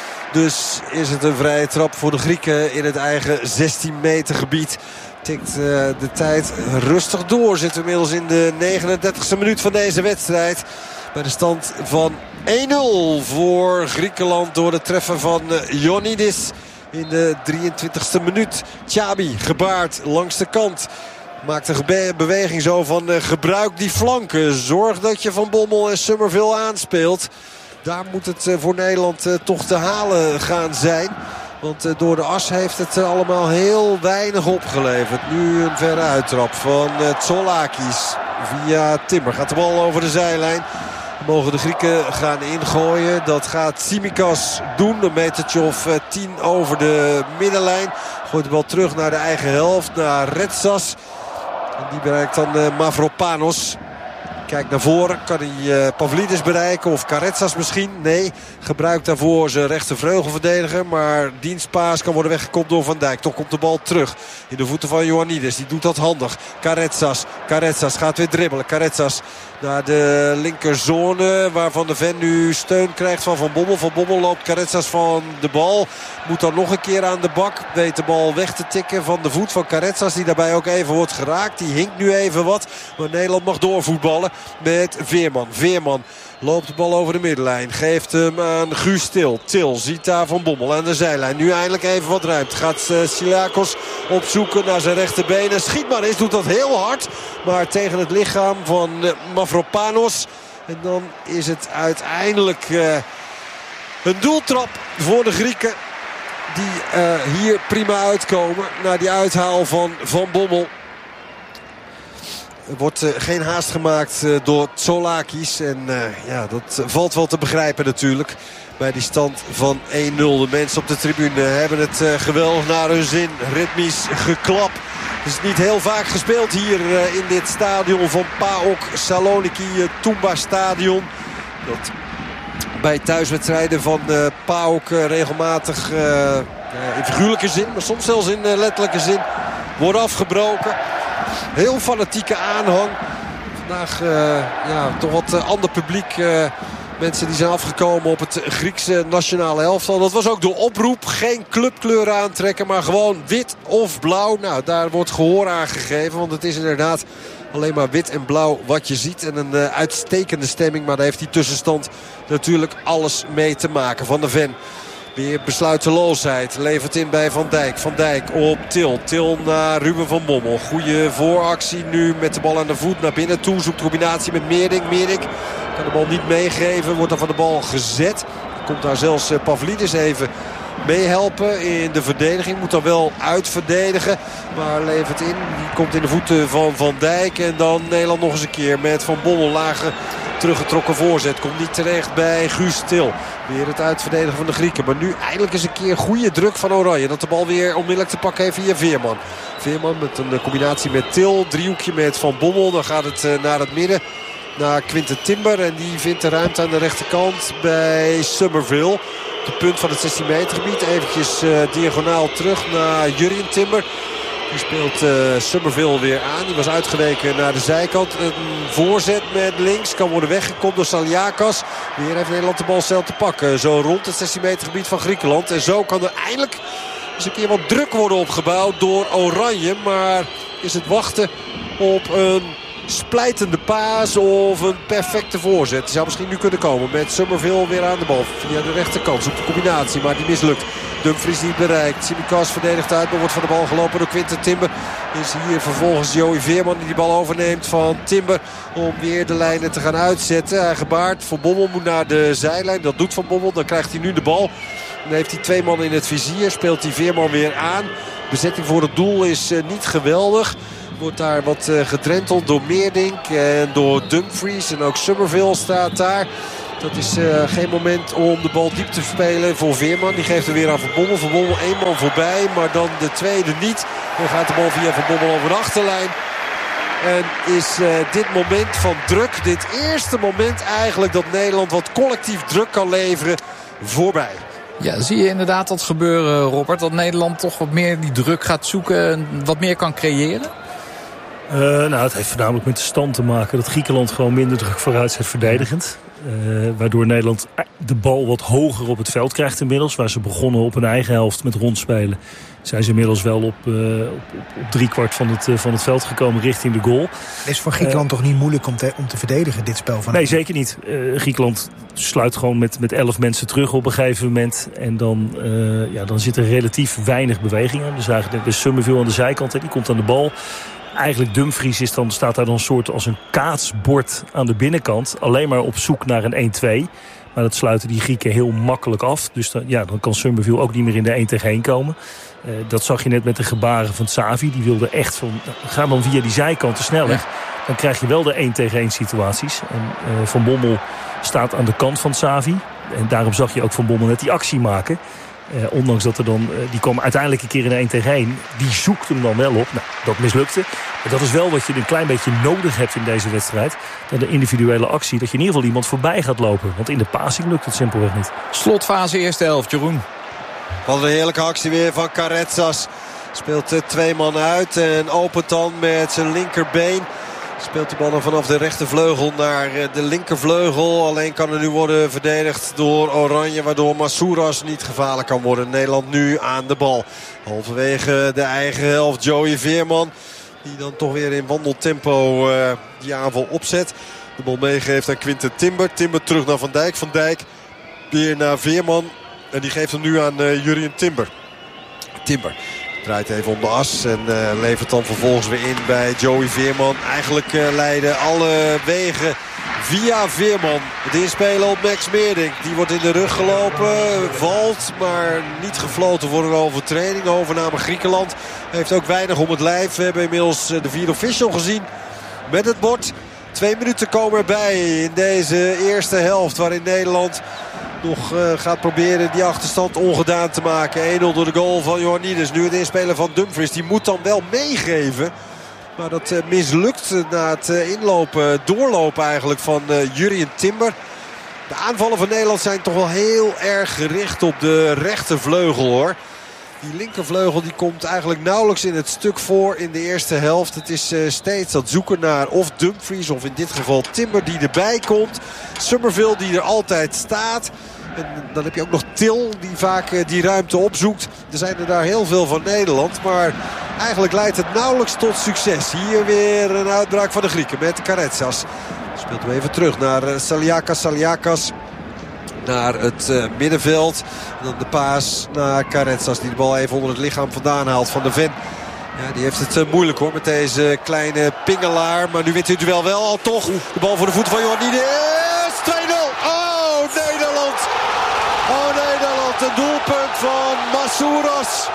Dus is het een vrije trap voor de Grieken in het eigen 16 meter gebied. Tikt de tijd rustig door. Zitten we inmiddels in de 39e minuut van deze wedstrijd. Bij de stand van 1-0 voor Griekenland door het treffen van Ioannidis in de 23e minuut. Tjabi gebaard langs de kant. Maakt een beweging zo van gebruik die flanken. Zorg dat je Van Bommel en Summerville aanspeelt. Daar moet het voor Nederland toch te halen gaan zijn. Want door de as heeft het allemaal heel weinig opgeleverd. Nu een verre uittrap van Tsolakis via Timber. Gaat de bal over de zijlijn. Mogen de Grieken gaan ingooien. Dat gaat Tsimikas doen. Een metertje of 10 over de middenlijn. Gooit de bal terug naar de eigen helft. Naar Retsas. En die bereikt dan Mavropanos. Kijkt naar voren. Kan hij Pavlidis bereiken? Of Caretsas misschien? Nee. Gebruikt daarvoor zijn rechtervleugelverdediger. Maar dienstpaas kan worden weggekopt door Van Dijk. Toch komt de bal terug in de voeten van Ioannidis. Die doet dat handig. Caretsas gaat weer dribbelen. Caretsas naar de linkerzone. Waar Van de Ven nu steun krijgt van Van Bommel. Van Bommel loopt Caretsas van de bal. Moet dan nog een keer aan de bak. Weet de bal weg te tikken van de voet van Caretsas. Die daarbij ook even wordt geraakt. Die hinkt nu even wat. Maar Nederland mag doorvoetballen met Veerman. Veerman loopt de bal over de middenlijn. Geeft hem aan Guus Til. Til ziet daar Van Bommel aan de zijlijn. Nu eindelijk even wat ruimte. Gaat Siliakos opzoeken naar zijn rechterbeen. Schiet maar eens. Doet dat heel hard. Maar tegen het lichaam van Mavropanos. En dan is het uiteindelijk een doeltrap voor de Grieken. Die hier prima uitkomen. Na die uithaal van Van Bommel. Er wordt geen haast gemaakt door Tsolakis. En ja, dat valt wel te begrijpen natuurlijk. Bij die stand van 1-0. De mensen op de tribune hebben het geweldig naar hun zin. Ritmisch geklap. Het is niet heel vaak gespeeld hier in dit stadion van PAOK Saloniki. Toumba stadion. Dat bij thuiswedstrijden van PAOK regelmatig in figuurlijke zin. Maar soms zelfs in letterlijke zin wordt afgebroken. Heel fanatieke aanhang. Vandaag toch wat ander publiek. Mensen die zijn afgekomen op het Griekse nationale elftal. Dat was ook de oproep. Geen clubkleur aantrekken, maar gewoon wit of blauw. Nou, daar wordt gehoor aan gegeven. Want het is inderdaad alleen maar wit en blauw wat je ziet. En een uitstekende stemming. Maar daar heeft die tussenstand natuurlijk alles mee te maken. Van de Ven. Weer besluiteloosheid. Levert in bij Van Dijk. Van Dijk op Til. Til naar Ruben van Bommel. Goeie vooractie nu met de bal aan de voet naar binnen toe. Zoekt combinatie met Meerdink. Meerdink kan de bal niet meegeven. Wordt dan van de bal gezet. Komt daar zelfs Pavlidis even meehelpen in de verdediging. Moet dan wel uitverdedigen. Maar levert in. Die komt in de voeten van Van Dijk. En dan Nederland nog eens een keer met Van Bommel. Lage teruggetrokken voorzet. Komt niet terecht bij Guus Til. Weer het uitverdedigen van de Grieken. Maar nu eindelijk eens een keer goede druk van Oranje. Dat de bal weer onmiddellijk te pakken heeft via Veerman. Veerman met een combinatie met Til. Driehoekje met Van Bommel. Dan gaat het naar het midden. Naar Quinten Timber. En die vindt de ruimte aan de rechterkant bij Summerville. De punt van het 16 meter gebied. Eventjes diagonaal terug naar Jurjen Timber. Die speelt Summerville weer aan. Die was uitgeweken naar de zijkant. Een voorzet met links kan worden weggekomen door Saliakas. Weer heeft Nederland de bal snel te pakken. Zo rond het 16 meter gebied van Griekenland. En zo kan er eindelijk eens een keer wat druk worden opgebouwd door Oranje. Maar is het wachten op een splijtende paas of een perfecte voorzet. Die zou misschien nu kunnen komen met Summerville weer aan de bal. Via de rechterkant zoekt de combinatie, maar die mislukt. Dumfries niet bereikt. Tsimikas verdedigt uit, maar wordt van de bal gelopen door Quinten Timber. Is hier vervolgens Joey Veerman die bal overneemt van Timber. Om weer de lijnen te gaan uitzetten. Hij gebaart. Van Bommel moet naar de zijlijn. Dat doet Van Bommel. Dan krijgt hij nu de bal. Dan heeft hij 2 man in het vizier. Speelt hij Veerman weer aan. Bezetting voor het doel is niet geweldig. Wordt daar wat gedrenteld door Meerdink en door Dumfries. En ook Summerville staat daar. Dat is geen moment om de bal diep te spelen voor Veerman. Die geeft er weer aan Van Bommel. Van Bommel 1 man voorbij, maar dan de tweede niet. Dan gaat de bal via Van Bommel over de achterlijn. En is dit moment van druk, dit eerste moment eigenlijk dat Nederland wat collectief druk kan leveren, voorbij. Ja, zie je inderdaad dat gebeuren, Robert? Dat Nederland toch wat meer die druk gaat zoeken en wat meer kan creëren? Het heeft voornamelijk met de stand te maken. Dat Griekenland gewoon minder druk vooruit zet verdedigend. Waardoor Nederland de bal wat hoger op het veld krijgt inmiddels. Waar ze begonnen op hun eigen helft met rondspelen. Zijn ze inmiddels wel op 3/4 van het veld gekomen richting de goal. Het is voor Griekenland toch niet moeilijk om te verdedigen, dit spel van... Nee, zeker niet. Griekenland sluit gewoon met 11 mensen terug op een gegeven moment. En dan zit er relatief weinig beweging aan. Dus eigenlijk de Summerville aan de zijkant, die komt aan de bal. Eigenlijk Dumfries staat daar dan een soort als een kaatsbord aan de binnenkant. Alleen maar op zoek naar een 1-2. Maar dat sluiten die Grieken heel makkelijk af. Dus dan kan Summerville ook niet meer in de 1-tegen-1 komen. Dat zag je net met de gebaren van Xavi. Die wilde echt van, ga dan via die zijkanten sneller. Ja. Dan krijg je wel de 1-tegen-1 situaties. En Van Bommel staat aan de kant van Xavi. En daarom zag je ook Van Bommel net die actie maken. Ondanks dat er dan, die kwam uiteindelijk een keer in de 1-tegen-1. Die zoekt hem dan wel op. Nou, dat mislukte. Maar dat is wel wat je een klein beetje nodig hebt in deze wedstrijd. Dan de individuele actie. Dat je in ieder geval iemand voorbij gaat lopen. Want in de passing lukt het simpelweg niet. Slotfase eerste helft, Jeroen. Wat een heerlijke actie weer van Caretsas. Speelt 2 man uit en opent dan met zijn linkerbeen. Speelt de bal dan vanaf de rechtervleugel naar de linkervleugel. Alleen kan er nu worden verdedigd door Oranje. Waardoor Masouras niet gevaarlijk kan worden. Nederland nu aan de bal. Halverwege de eigen helft Joey Veerman. Die dan toch weer in wandeltempo die aanval opzet. De bal meegeeft aan Quinten Timber. Timber terug naar Van Dijk. Van Dijk weer naar Veerman. En die geeft hem nu aan Jurrien Timber. Timber draait even om de as en levert dan vervolgens weer in bij Joey Veerman. Eigenlijk leiden alle wegen via Veerman. Het inspelen op Max Meerdink. Die wordt in de rug gelopen. Valt, maar niet gefloten voor een overtreding. Overname Griekenland heeft ook weinig om het lijf. We hebben inmiddels de 4 official gezien met het bord. 2 minuten komen erbij in deze eerste helft waarin Nederland nog gaat proberen die achterstand ongedaan te maken. 1-0 door de goal van Ioannidis. Nu het inspelen van Dumfries. Die moet dan wel meegeven. Maar dat mislukt na het doorlopen eigenlijk van Jurrien Timber. De aanvallen van Nederland zijn toch wel heel erg gericht op de rechtervleugel, hoor. Die linkervleugel die komt eigenlijk nauwelijks in het stuk voor in de eerste helft. Het is steeds dat zoeken naar of Dumfries of in dit geval Timber die erbij komt. Summerville die er altijd staat. En dan heb je ook nog Til die vaak die ruimte opzoekt. Er zijn er daar heel veel van Nederland. Maar eigenlijk leidt het nauwelijks tot succes. Hier weer een uitbraak van de Grieken met Caretsas. Speelt hem even terug naar Saliakas. Naar het middenveld. En dan de paas naar Caretsas. Die de bal even onder het lichaam vandaan haalt van de Ven. Ja, die heeft het moeilijk, hoor, met deze kleine pingelaar. Maar nu wint hij het duel wel al toch. De bal voor de voeten van Ioannidis. 2-0. Oh, Nederland. Oh, Nederland. Een doelpunt van Masouras.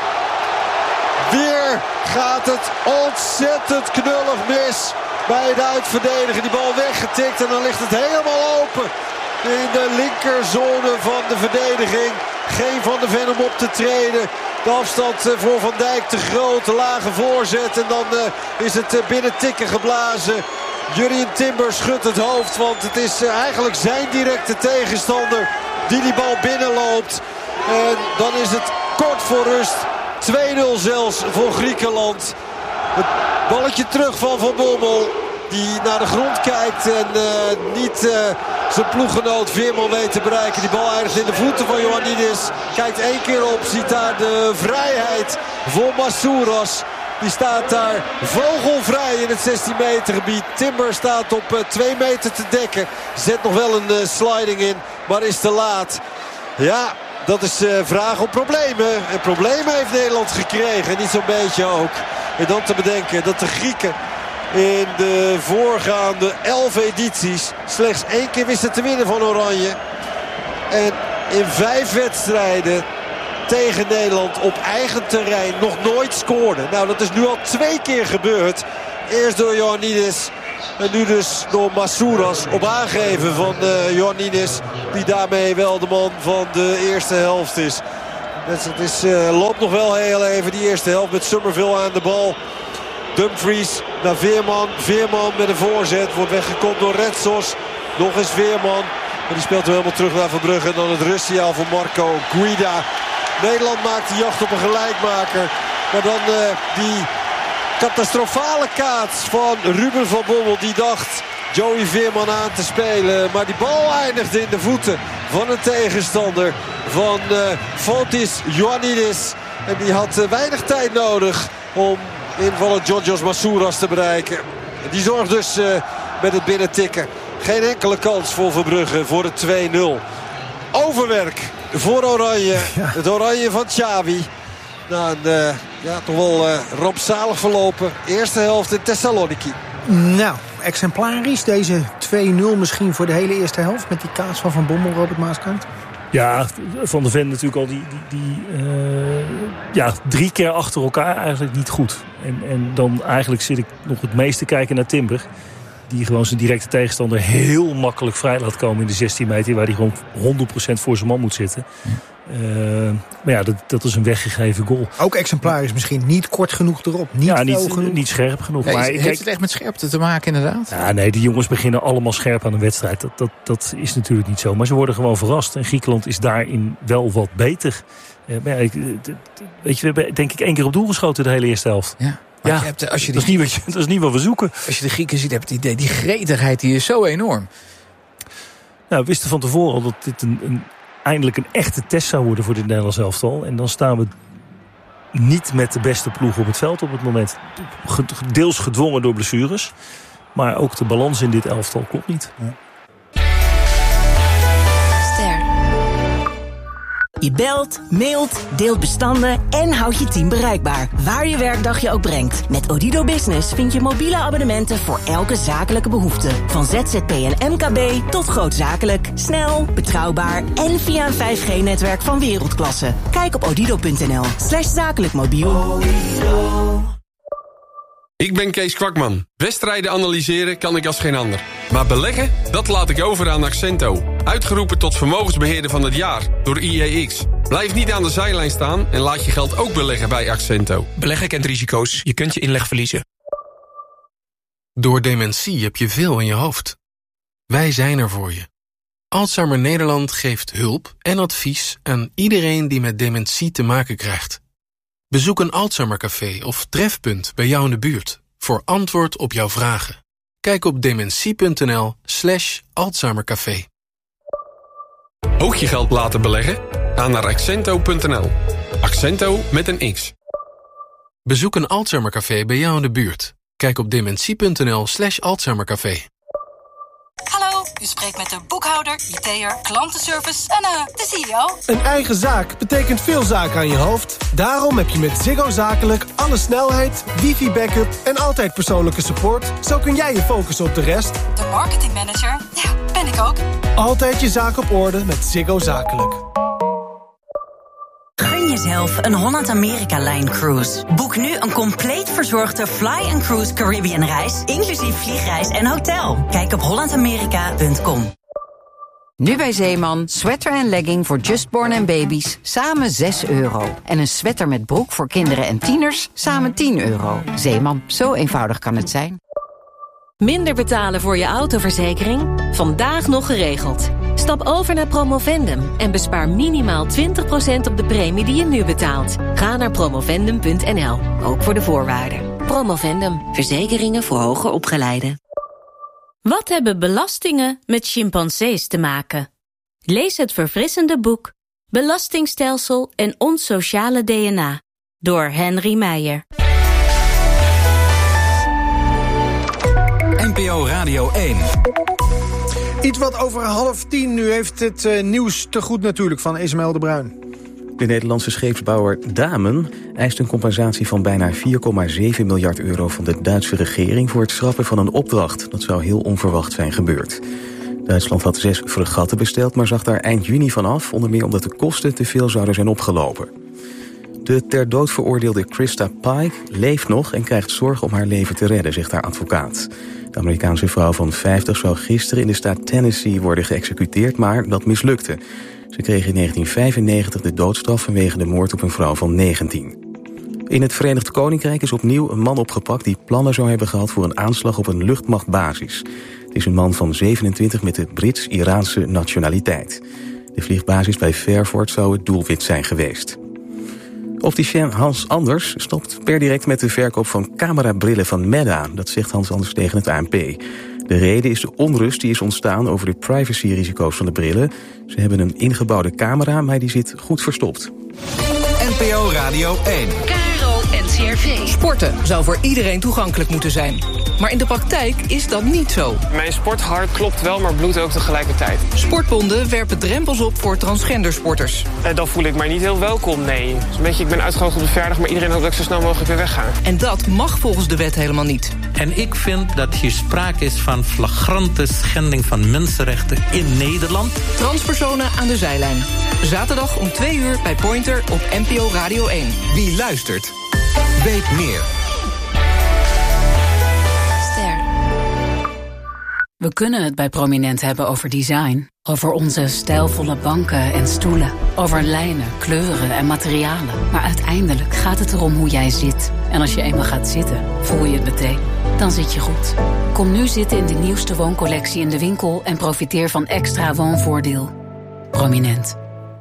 Weer gaat het ontzettend knullig mis bij het uitverdedigen. Die bal weggetikt en dan ligt het helemaal open. In de linkerzone van de verdediging. Geen Van de Ven om op te treden. De afstand voor Van Dijk te groot. Te lage voorzet. En dan is het binnen tikken geblazen. Jurrien Timber schudt het hoofd. Want het is eigenlijk zijn directe tegenstander die bal binnenloopt. En dan is het kort voor rust. 2-0 zelfs voor Griekenland. Het balletje terug van Van Bommel. Die naar de grond kijkt en niet zijn ploeggenoot Veerman weet te bereiken. Die bal eindigt in de voeten van Ioannidis. Kijkt 1 keer op, ziet daar de vrijheid voor Masouras. Die staat daar vogelvrij in het 16 meter gebied. Timber staat op 2 meter te dekken. Zet nog wel een sliding in, maar is te laat. Ja, dat is vraag om problemen. En problemen heeft Nederland gekregen. Niet zo'n beetje ook. En dan te bedenken dat de Grieken in de voorgaande 11 edities slechts 1 keer wisten te winnen van Oranje. En in 5 wedstrijden tegen Nederland op eigen terrein nog nooit scoorde. Nou, dat is nu al 2 keer gebeurd. Eerst door Ioannidis en nu dus door Masouras op aangeven van Ioannidis. Die daarmee wel de man van de eerste helft is. Het loopt nog wel heel even die eerste helft met Summerville aan de bal. Dumfries naar Veerman. Veerman met een voorzet. Wordt weggekopt door Retsos. Nog eens Veerman. En die speelt hem helemaal terug naar Verbrugge. En dan het rustsignaal van Marco Guida. Nederland maakt de jacht op een gelijkmaker. Maar dan die catastrofale kaats van Ruben van Bommel. Die dacht Joey Veerman aan te spelen. Maar die bal eindigde in de voeten van een tegenstander. Van Fotis Ioannidis. En die had weinig tijd nodig om invaller Georgios Masouras te bereiken. Die zorgt dus met het binnentikken. Geen enkele kans voor Verbrugge voor de 2-0. Overwerk voor Oranje. Ja. Het Oranje van Xavi. Na een toch wel rampzalig verlopen eerste helft in Thessaloniki. Nou, exemplarisch deze 2-0 misschien voor de hele eerste helft. Met die kaats van Bommel, Robert Maaskant. Ja, Van de Ven natuurlijk al die 3 keer achter elkaar eigenlijk niet goed. En dan eigenlijk zit ik nog het meest te kijken naar Timber. Die gewoon zijn directe tegenstander heel makkelijk vrij laat komen in de 16 meter. Waar hij gewoon 100% voor zijn man moet zitten. Maar ja, dat is een weggegeven goal. Ook exemplarisch misschien. Niet kort genoeg erop. Niet scherp genoeg. Ja, maar heeft het echt met scherpte te maken inderdaad? Ja, nee, die jongens beginnen allemaal scherp aan een wedstrijd. Dat is natuurlijk niet zo. Maar ze worden gewoon verrast. En Griekenland is daarin wel wat beter. Maar ja, weet je, we hebben denk ik 1 keer op doel geschoten de hele eerste helft. Ja. Ja, dat is niet wat we zoeken. Als je de Grieken ziet, heb je het idee, die gretigheid die is zo enorm. Nou, we wisten van tevoren al dat dit eindelijk een echte test zou worden voor dit Nederlands elftal. En dan staan we niet met de beste ploeg op het veld op het moment. Deels gedwongen door blessures. Maar ook de balans in dit elftal klopt niet. Ja. Je belt, mailt, deelt bestanden en houdt je team bereikbaar. Waar je werkdag je ook brengt. Met Odido Business vind je mobiele abonnementen voor elke zakelijke behoefte. Van ZZP en MKB tot grootzakelijk. Snel, betrouwbaar en via een 5G-netwerk van wereldklasse. Kijk op odido.nl/zakelijkmobiel. Ik ben Kees Kwakman. Wedstrijden analyseren kan ik als geen ander. Maar beleggen, dat laat ik over aan Accento. Uitgeroepen tot vermogensbeheerder van het jaar door IEX. Blijf niet aan de zijlijn staan en laat je geld ook beleggen bij Accento. Beleggen kent risico's. Je kunt je inleg verliezen. Door dementie heb je veel in je hoofd. Wij zijn er voor je. Alzheimer Nederland geeft hulp en advies aan iedereen die met dementie te maken krijgt. Bezoek een Alzheimercafé of trefpunt bij jou in de buurt voor antwoord op jouw vragen. Kijk op dementie.nl/Alzheimercafé. Ook je geld laten beleggen? Ga naar Accento.nl. Accento met een X. Bezoek een Alzheimercafé bij jou in de buurt. Kijk op dementie.nl/Alzheimercafé. Hallo, u spreekt met de boekhouder, IT'er, klantenservice en de CEO. Een eigen zaak betekent veel zaken aan je hoofd. Daarom heb je met Ziggo Zakelijk alle snelheid, wifi-backup en altijd persoonlijke support. Zo kun jij je focussen op de rest. De marketingmanager, ja, ben ik ook. Altijd je zaak op orde met Ziggo Zakelijk. Gun jezelf een Holland-Amerika-Line-cruise. Boek nu een compleet verzorgde Fly & Cruise Caribbean reis, inclusief vliegreis en hotel. Kijk op hollandamerika.com. Nu bij Zeeman, sweater en legging voor justborn en baby's, samen €6. En een sweater met broek voor kinderen en tieners, samen €10. Zeeman, zo eenvoudig kan het zijn. Minder betalen voor je autoverzekering? Vandaag nog geregeld. Stap over naar Promovendum en bespaar minimaal 20% op de premie die je nu betaalt. Ga naar promovendum.nl, ook voor de voorwaarden. Promovendum, verzekeringen voor hoger opgeleiden. Wat hebben belastingen met chimpansees te maken? Lees het verfrissende boek Belastingstelsel en ons sociale DNA door Henry Meijer. NPO Radio 1. Iets wat over 9:30. Nu heeft het nieuws te goed natuurlijk van Ismaël de Bruin. De Nederlandse scheepsbouwer Damen eist een compensatie van bijna 4,7 miljard euro van de Duitse regering voor het schrappen van een opdracht. Dat zou heel onverwacht zijn gebeurd. Duitsland had 6 fregatten besteld, maar zag daar eind juni van af, onder meer omdat de kosten te veel zouden zijn opgelopen. De ter dood veroordeelde Krista Pike leeft nog en krijgt zorg om haar leven te redden, zegt haar advocaat. De Amerikaanse vrouw van 50 zou gisteren in de staat Tennessee worden geëxecuteerd, maar dat mislukte. Ze kreeg in 1995 de doodstraf vanwege de moord op een vrouw van 19. In het Verenigd Koninkrijk is opnieuw een man opgepakt die plannen zou hebben gehad voor een aanslag op een luchtmachtbasis. Het is een man van 27 met de Brits-Iraanse nationaliteit. De vliegbasis bij Fairford zou het doelwit zijn geweest. Opticien Hans Anders stopt per direct met de verkoop van camerabrillen van Meta. Dat zegt Hans Anders tegen het ANP. De reden is de onrust die is ontstaan over de privacyrisico's van de brillen. Ze hebben een ingebouwde camera, maar die zit goed verstopt. NPO Radio 1. NCRV. Sporten zou voor iedereen toegankelijk moeten zijn. Maar in de praktijk is dat niet zo. Mijn sporthart klopt wel, maar bloedt ook tegelijkertijd. Sportbonden werpen drempels op voor transgendersporters. Dan voel ik mij niet heel welkom, nee. Dus een beetje, ik ben uitgenodigd op de verjaardag, maar iedereen hoopt dat ik zo snel mogelijk weer wegga. En dat mag volgens de wet helemaal niet. En ik vind dat hier sprake is van flagrante schending van mensenrechten in Nederland. Transpersonen aan de zijlijn. Zaterdag om 2:00 bij Pointer op NPO Radio 1. Wie luistert, weet meer. We kunnen het bij Prominent hebben over design. Over onze stijlvolle banken en stoelen. Over lijnen, kleuren en materialen. Maar uiteindelijk gaat het erom hoe jij zit. En als je eenmaal gaat zitten, voel je het meteen. Dan zit je goed. Kom nu zitten in de nieuwste wooncollectie in de winkel en profiteer van extra woonvoordeel. Prominent.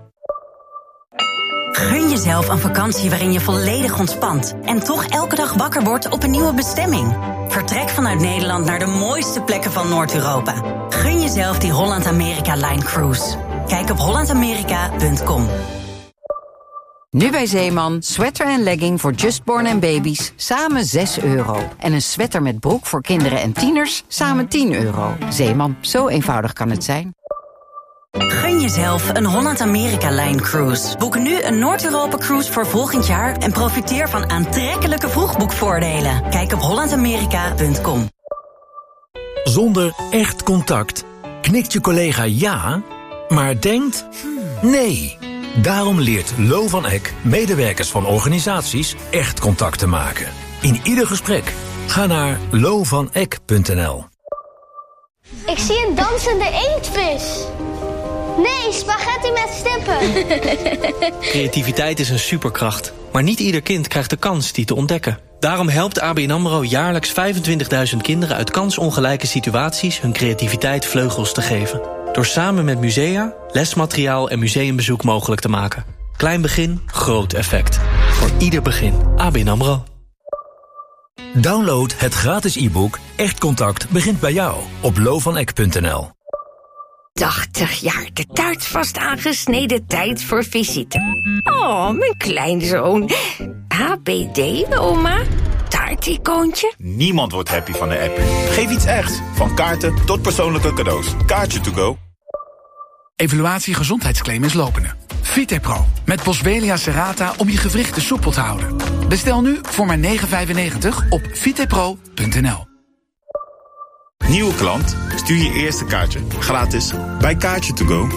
Gun jezelf een vakantie waarin je volledig ontspant en toch elke dag wakker wordt op een nieuwe bestemming. Vertrek vanuit Nederland naar de mooiste plekken van Noord-Europa. Gun jezelf die Holland-Amerika-Line Cruise. Kijk op hollandamerika.com. Nu bij Zeeman, sweater en legging voor justborn en baby's, samen €6. En een sweater met broek voor kinderen en tieners, samen €10. Zeeman, zo eenvoudig kan het zijn. Gun jezelf een Holland-Amerika-Line Cruise. Boek nu een Noord-Europa-cruise voor volgend jaar en profiteer van aantrekkelijke vroegboekvoordelen. Kijk op hollandamerika.com. Zonder echt contact knikt je collega ja, maar denkt nee. Daarom leert Lo van Eck medewerkers van organisaties echt contact te maken. In ieder gesprek ga naar lovaneck.nl. Ik zie een dansende inktvis. Nee, spaghetti met stippen. Creativiteit is een superkracht. Maar niet ieder kind krijgt de kans die te ontdekken. Daarom helpt ABN AMRO jaarlijks 25.000 kinderen uit kansongelijke situaties hun creativiteit vleugels te geven. Door samen met musea, lesmateriaal en museumbezoek mogelijk te maken. Klein begin, groot effect. Voor ieder begin. ABN AMRO. Download het gratis e-book Echt Contact begint bij jou op lovaneck.nl. 80 jaar, de taart vast aangesneden, tijd voor visite. Oh, mijn kleinzoon. HBD, oma? Taarticoontje? Niemand wordt happy van de app. Geef iets echt. Van kaarten tot persoonlijke cadeaus. Kaartje to go. Evaluatie gezondheidsclaim is lopende. Vitepro met Boswellia serrata om je gewrichten soepel te houden. Bestel nu voor maar €9,95 op vitepro.nl. Nieuwe klant? Stuur je eerste kaartje gratis bij Kaartje to go.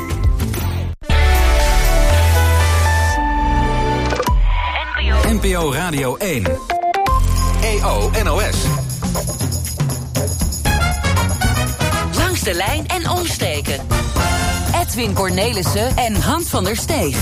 NPO Radio 1. EO NOS. Langs de lijn en omstreken. Edwin Cornelissen en Hans van der Steeg.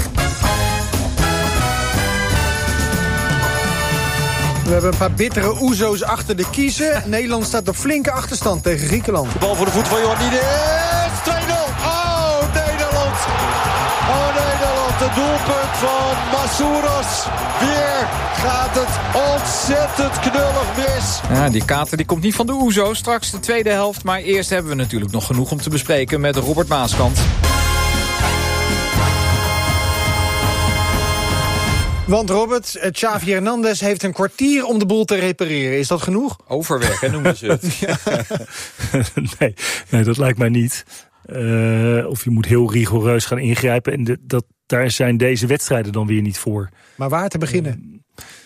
We hebben een paar bittere oezo's achter de kiezen. Nederland staat op flinke achterstand tegen Griekenland. De bal voor de voet van Ioannidis. 2-0. Oh, Nederland. Oh, Nederland. Het doelpunt van Masouras. Weer gaat het ontzettend knullig mis. Ja, die kater die komt niet van de oezo. Straks de tweede helft. Maar eerst hebben we natuurlijk nog genoeg om te bespreken met Robert Maaskant. Want Robert, Xavi Hernandez heeft een kwartier om de boel te repareren. Is dat genoeg? Overwerken noemen ze het. Nee, dat lijkt mij niet. Of je moet heel rigoureus gaan ingrijpen. En daar zijn deze wedstrijden dan weer niet voor. Maar waar te beginnen?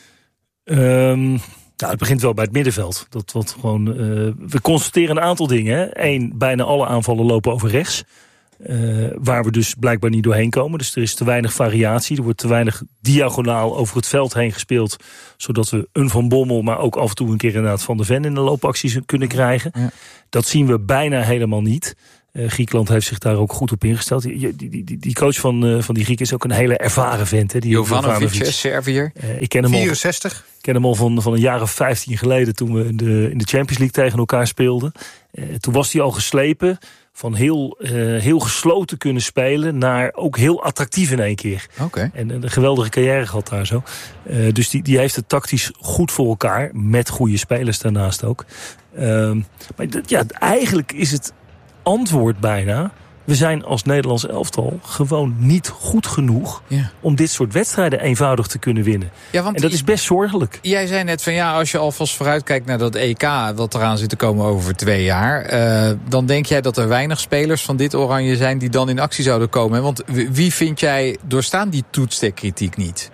Het begint wel bij het middenveld. We constateren een aantal dingen. Hè. 1, bijna alle aanvallen lopen over rechts. Waar we dus blijkbaar niet doorheen komen. Dus er is te weinig variatie. Er wordt te weinig diagonaal over het veld heen gespeeld. Zodat we een Van Bommel, maar ook af en toe een keer inderdaad Van de Ven in de loopacties kunnen krijgen. Ja. Dat zien we bijna helemaal niet. Griekenland heeft zich daar ook goed op ingesteld. Die coach van die Grieken is ook een hele ervaren vent. Hè, Jovanovic, Serviër. Ik ken hem 64. Ik ken hem al van een jaar of 15 geleden toen we in de Champions League tegen elkaar speelden. Toen was hij al geslepen van heel gesloten kunnen spelen naar ook heel attractief in één keer. Okay. En een geweldige carrière gehad daar zo. Dus die heeft het tactisch goed voor elkaar. Met goede spelers daarnaast ook. Maar eigenlijk is het antwoord bijna: we zijn als Nederlands elftal gewoon niet goed genoeg om dit soort wedstrijden eenvoudig te kunnen winnen. Ja, want en dat is best zorgelijk. Jij zei net van als je alvast vooruitkijkt naar dat EK wat eraan zit te komen over 2 jaar, dan denk jij dat er weinig spelers van dit oranje zijn die dan in actie zouden komen. Want wie vind jij doorstaan die toetstekkritiek niet?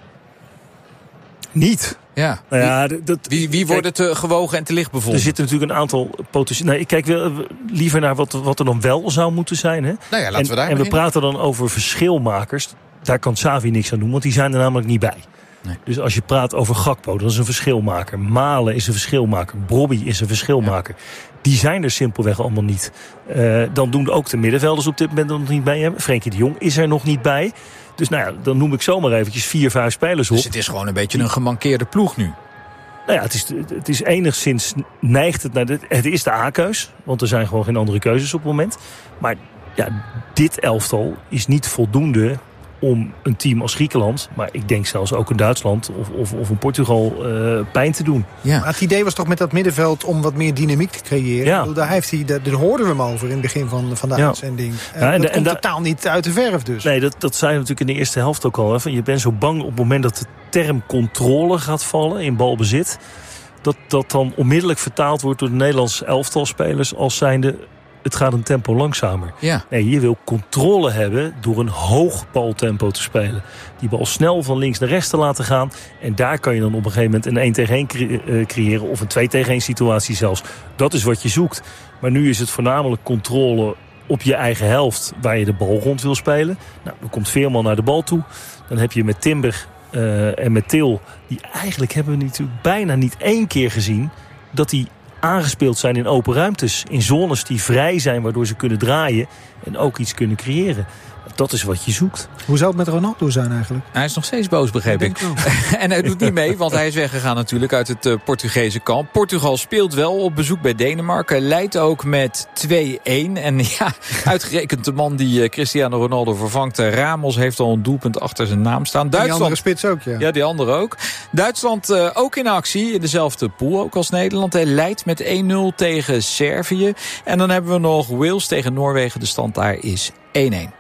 Niet. Ja. Nou ja, wie wordt het te gewogen en te licht bevonden? Er zitten natuurlijk een aantal ik kijk liever naar wat er dan wel zou moeten zijn. Hè? Nou ja, laten we daar en we praten dan over verschilmakers. Daar kan Xavi niks aan doen, want die zijn er namelijk niet bij. Nee. Dus als je praat over Gakpo, dat is een verschilmaker. Malen is een verschilmaker. Brobby is een verschilmaker. Ja. Die zijn er simpelweg allemaal niet. Dan doen ook de middenvelders op dit moment nog niet bij. Frenkie de Jong is er nog niet bij. Dus dan noem ik zomaar eventjes 4, 5 spelers op. Dus het is gewoon een beetje een gemankeerde ploeg nu. Nou ja, het is enigszins neigt het naar het is de A-keus. Want er zijn gewoon geen andere keuzes op het moment. Maar dit elftal is niet voldoende om een team als Griekenland, maar ik denk zelfs ook een Duitsland of een Portugal pijn te doen. Ja. Maar het idee was toch met dat middenveld om wat meer dynamiek te creëren. Ja. Daar hoorden we hem over in het begin van de uitzending. Dat komt totaal niet uit de verf dus. Nee, dat zei je natuurlijk in de eerste helft ook al. Hè. Je bent zo bang op het moment dat de term controle gaat vallen in balbezit, dat dan onmiddellijk vertaald wordt door de Nederlandse elftalspelers als zijnde: het gaat een tempo langzamer. Ja. Nee, je wil controle hebben door een hoog baltempo te spelen. Die bal snel van links naar rechts te laten gaan. En daar kan je dan op een gegeven moment een 1-tegen-1 creëren. Of een 2-tegen-1 situatie zelfs. Dat is wat je zoekt. Maar nu is het voornamelijk controle op je eigen helft waar je de bal rond wil spelen. Nou, dan komt Veerman naar de bal toe. Dan heb je met Timber en met Til, die eigenlijk hebben we natuurlijk bijna niet 1 keer gezien dat die aangespeeld zijn in open ruimtes, in zones die vrij zijn, waardoor ze kunnen draaien en ook iets kunnen creëren. Dat is wat je zoekt. Hoe zou het met Ronaldo zijn eigenlijk? Hij is nog steeds boos, begreep ik. En hij doet niet mee, want hij is weggegaan natuurlijk uit het Portugese kamp. Portugal speelt wel op bezoek bij Denemarken. Leidt ook met 2-1. En uitgerekend de man die Cristiano Ronaldo vervangt, Ramos, heeft al een doelpunt achter zijn naam staan. Duitsland, die andere spits ook, ja. Ja, die andere ook. Duitsland ook in actie, in dezelfde pool ook als Nederland. Hij leidt met 1-0 tegen Servië. En dan hebben we nog Wales tegen Noorwegen. De stand daar is 1-1.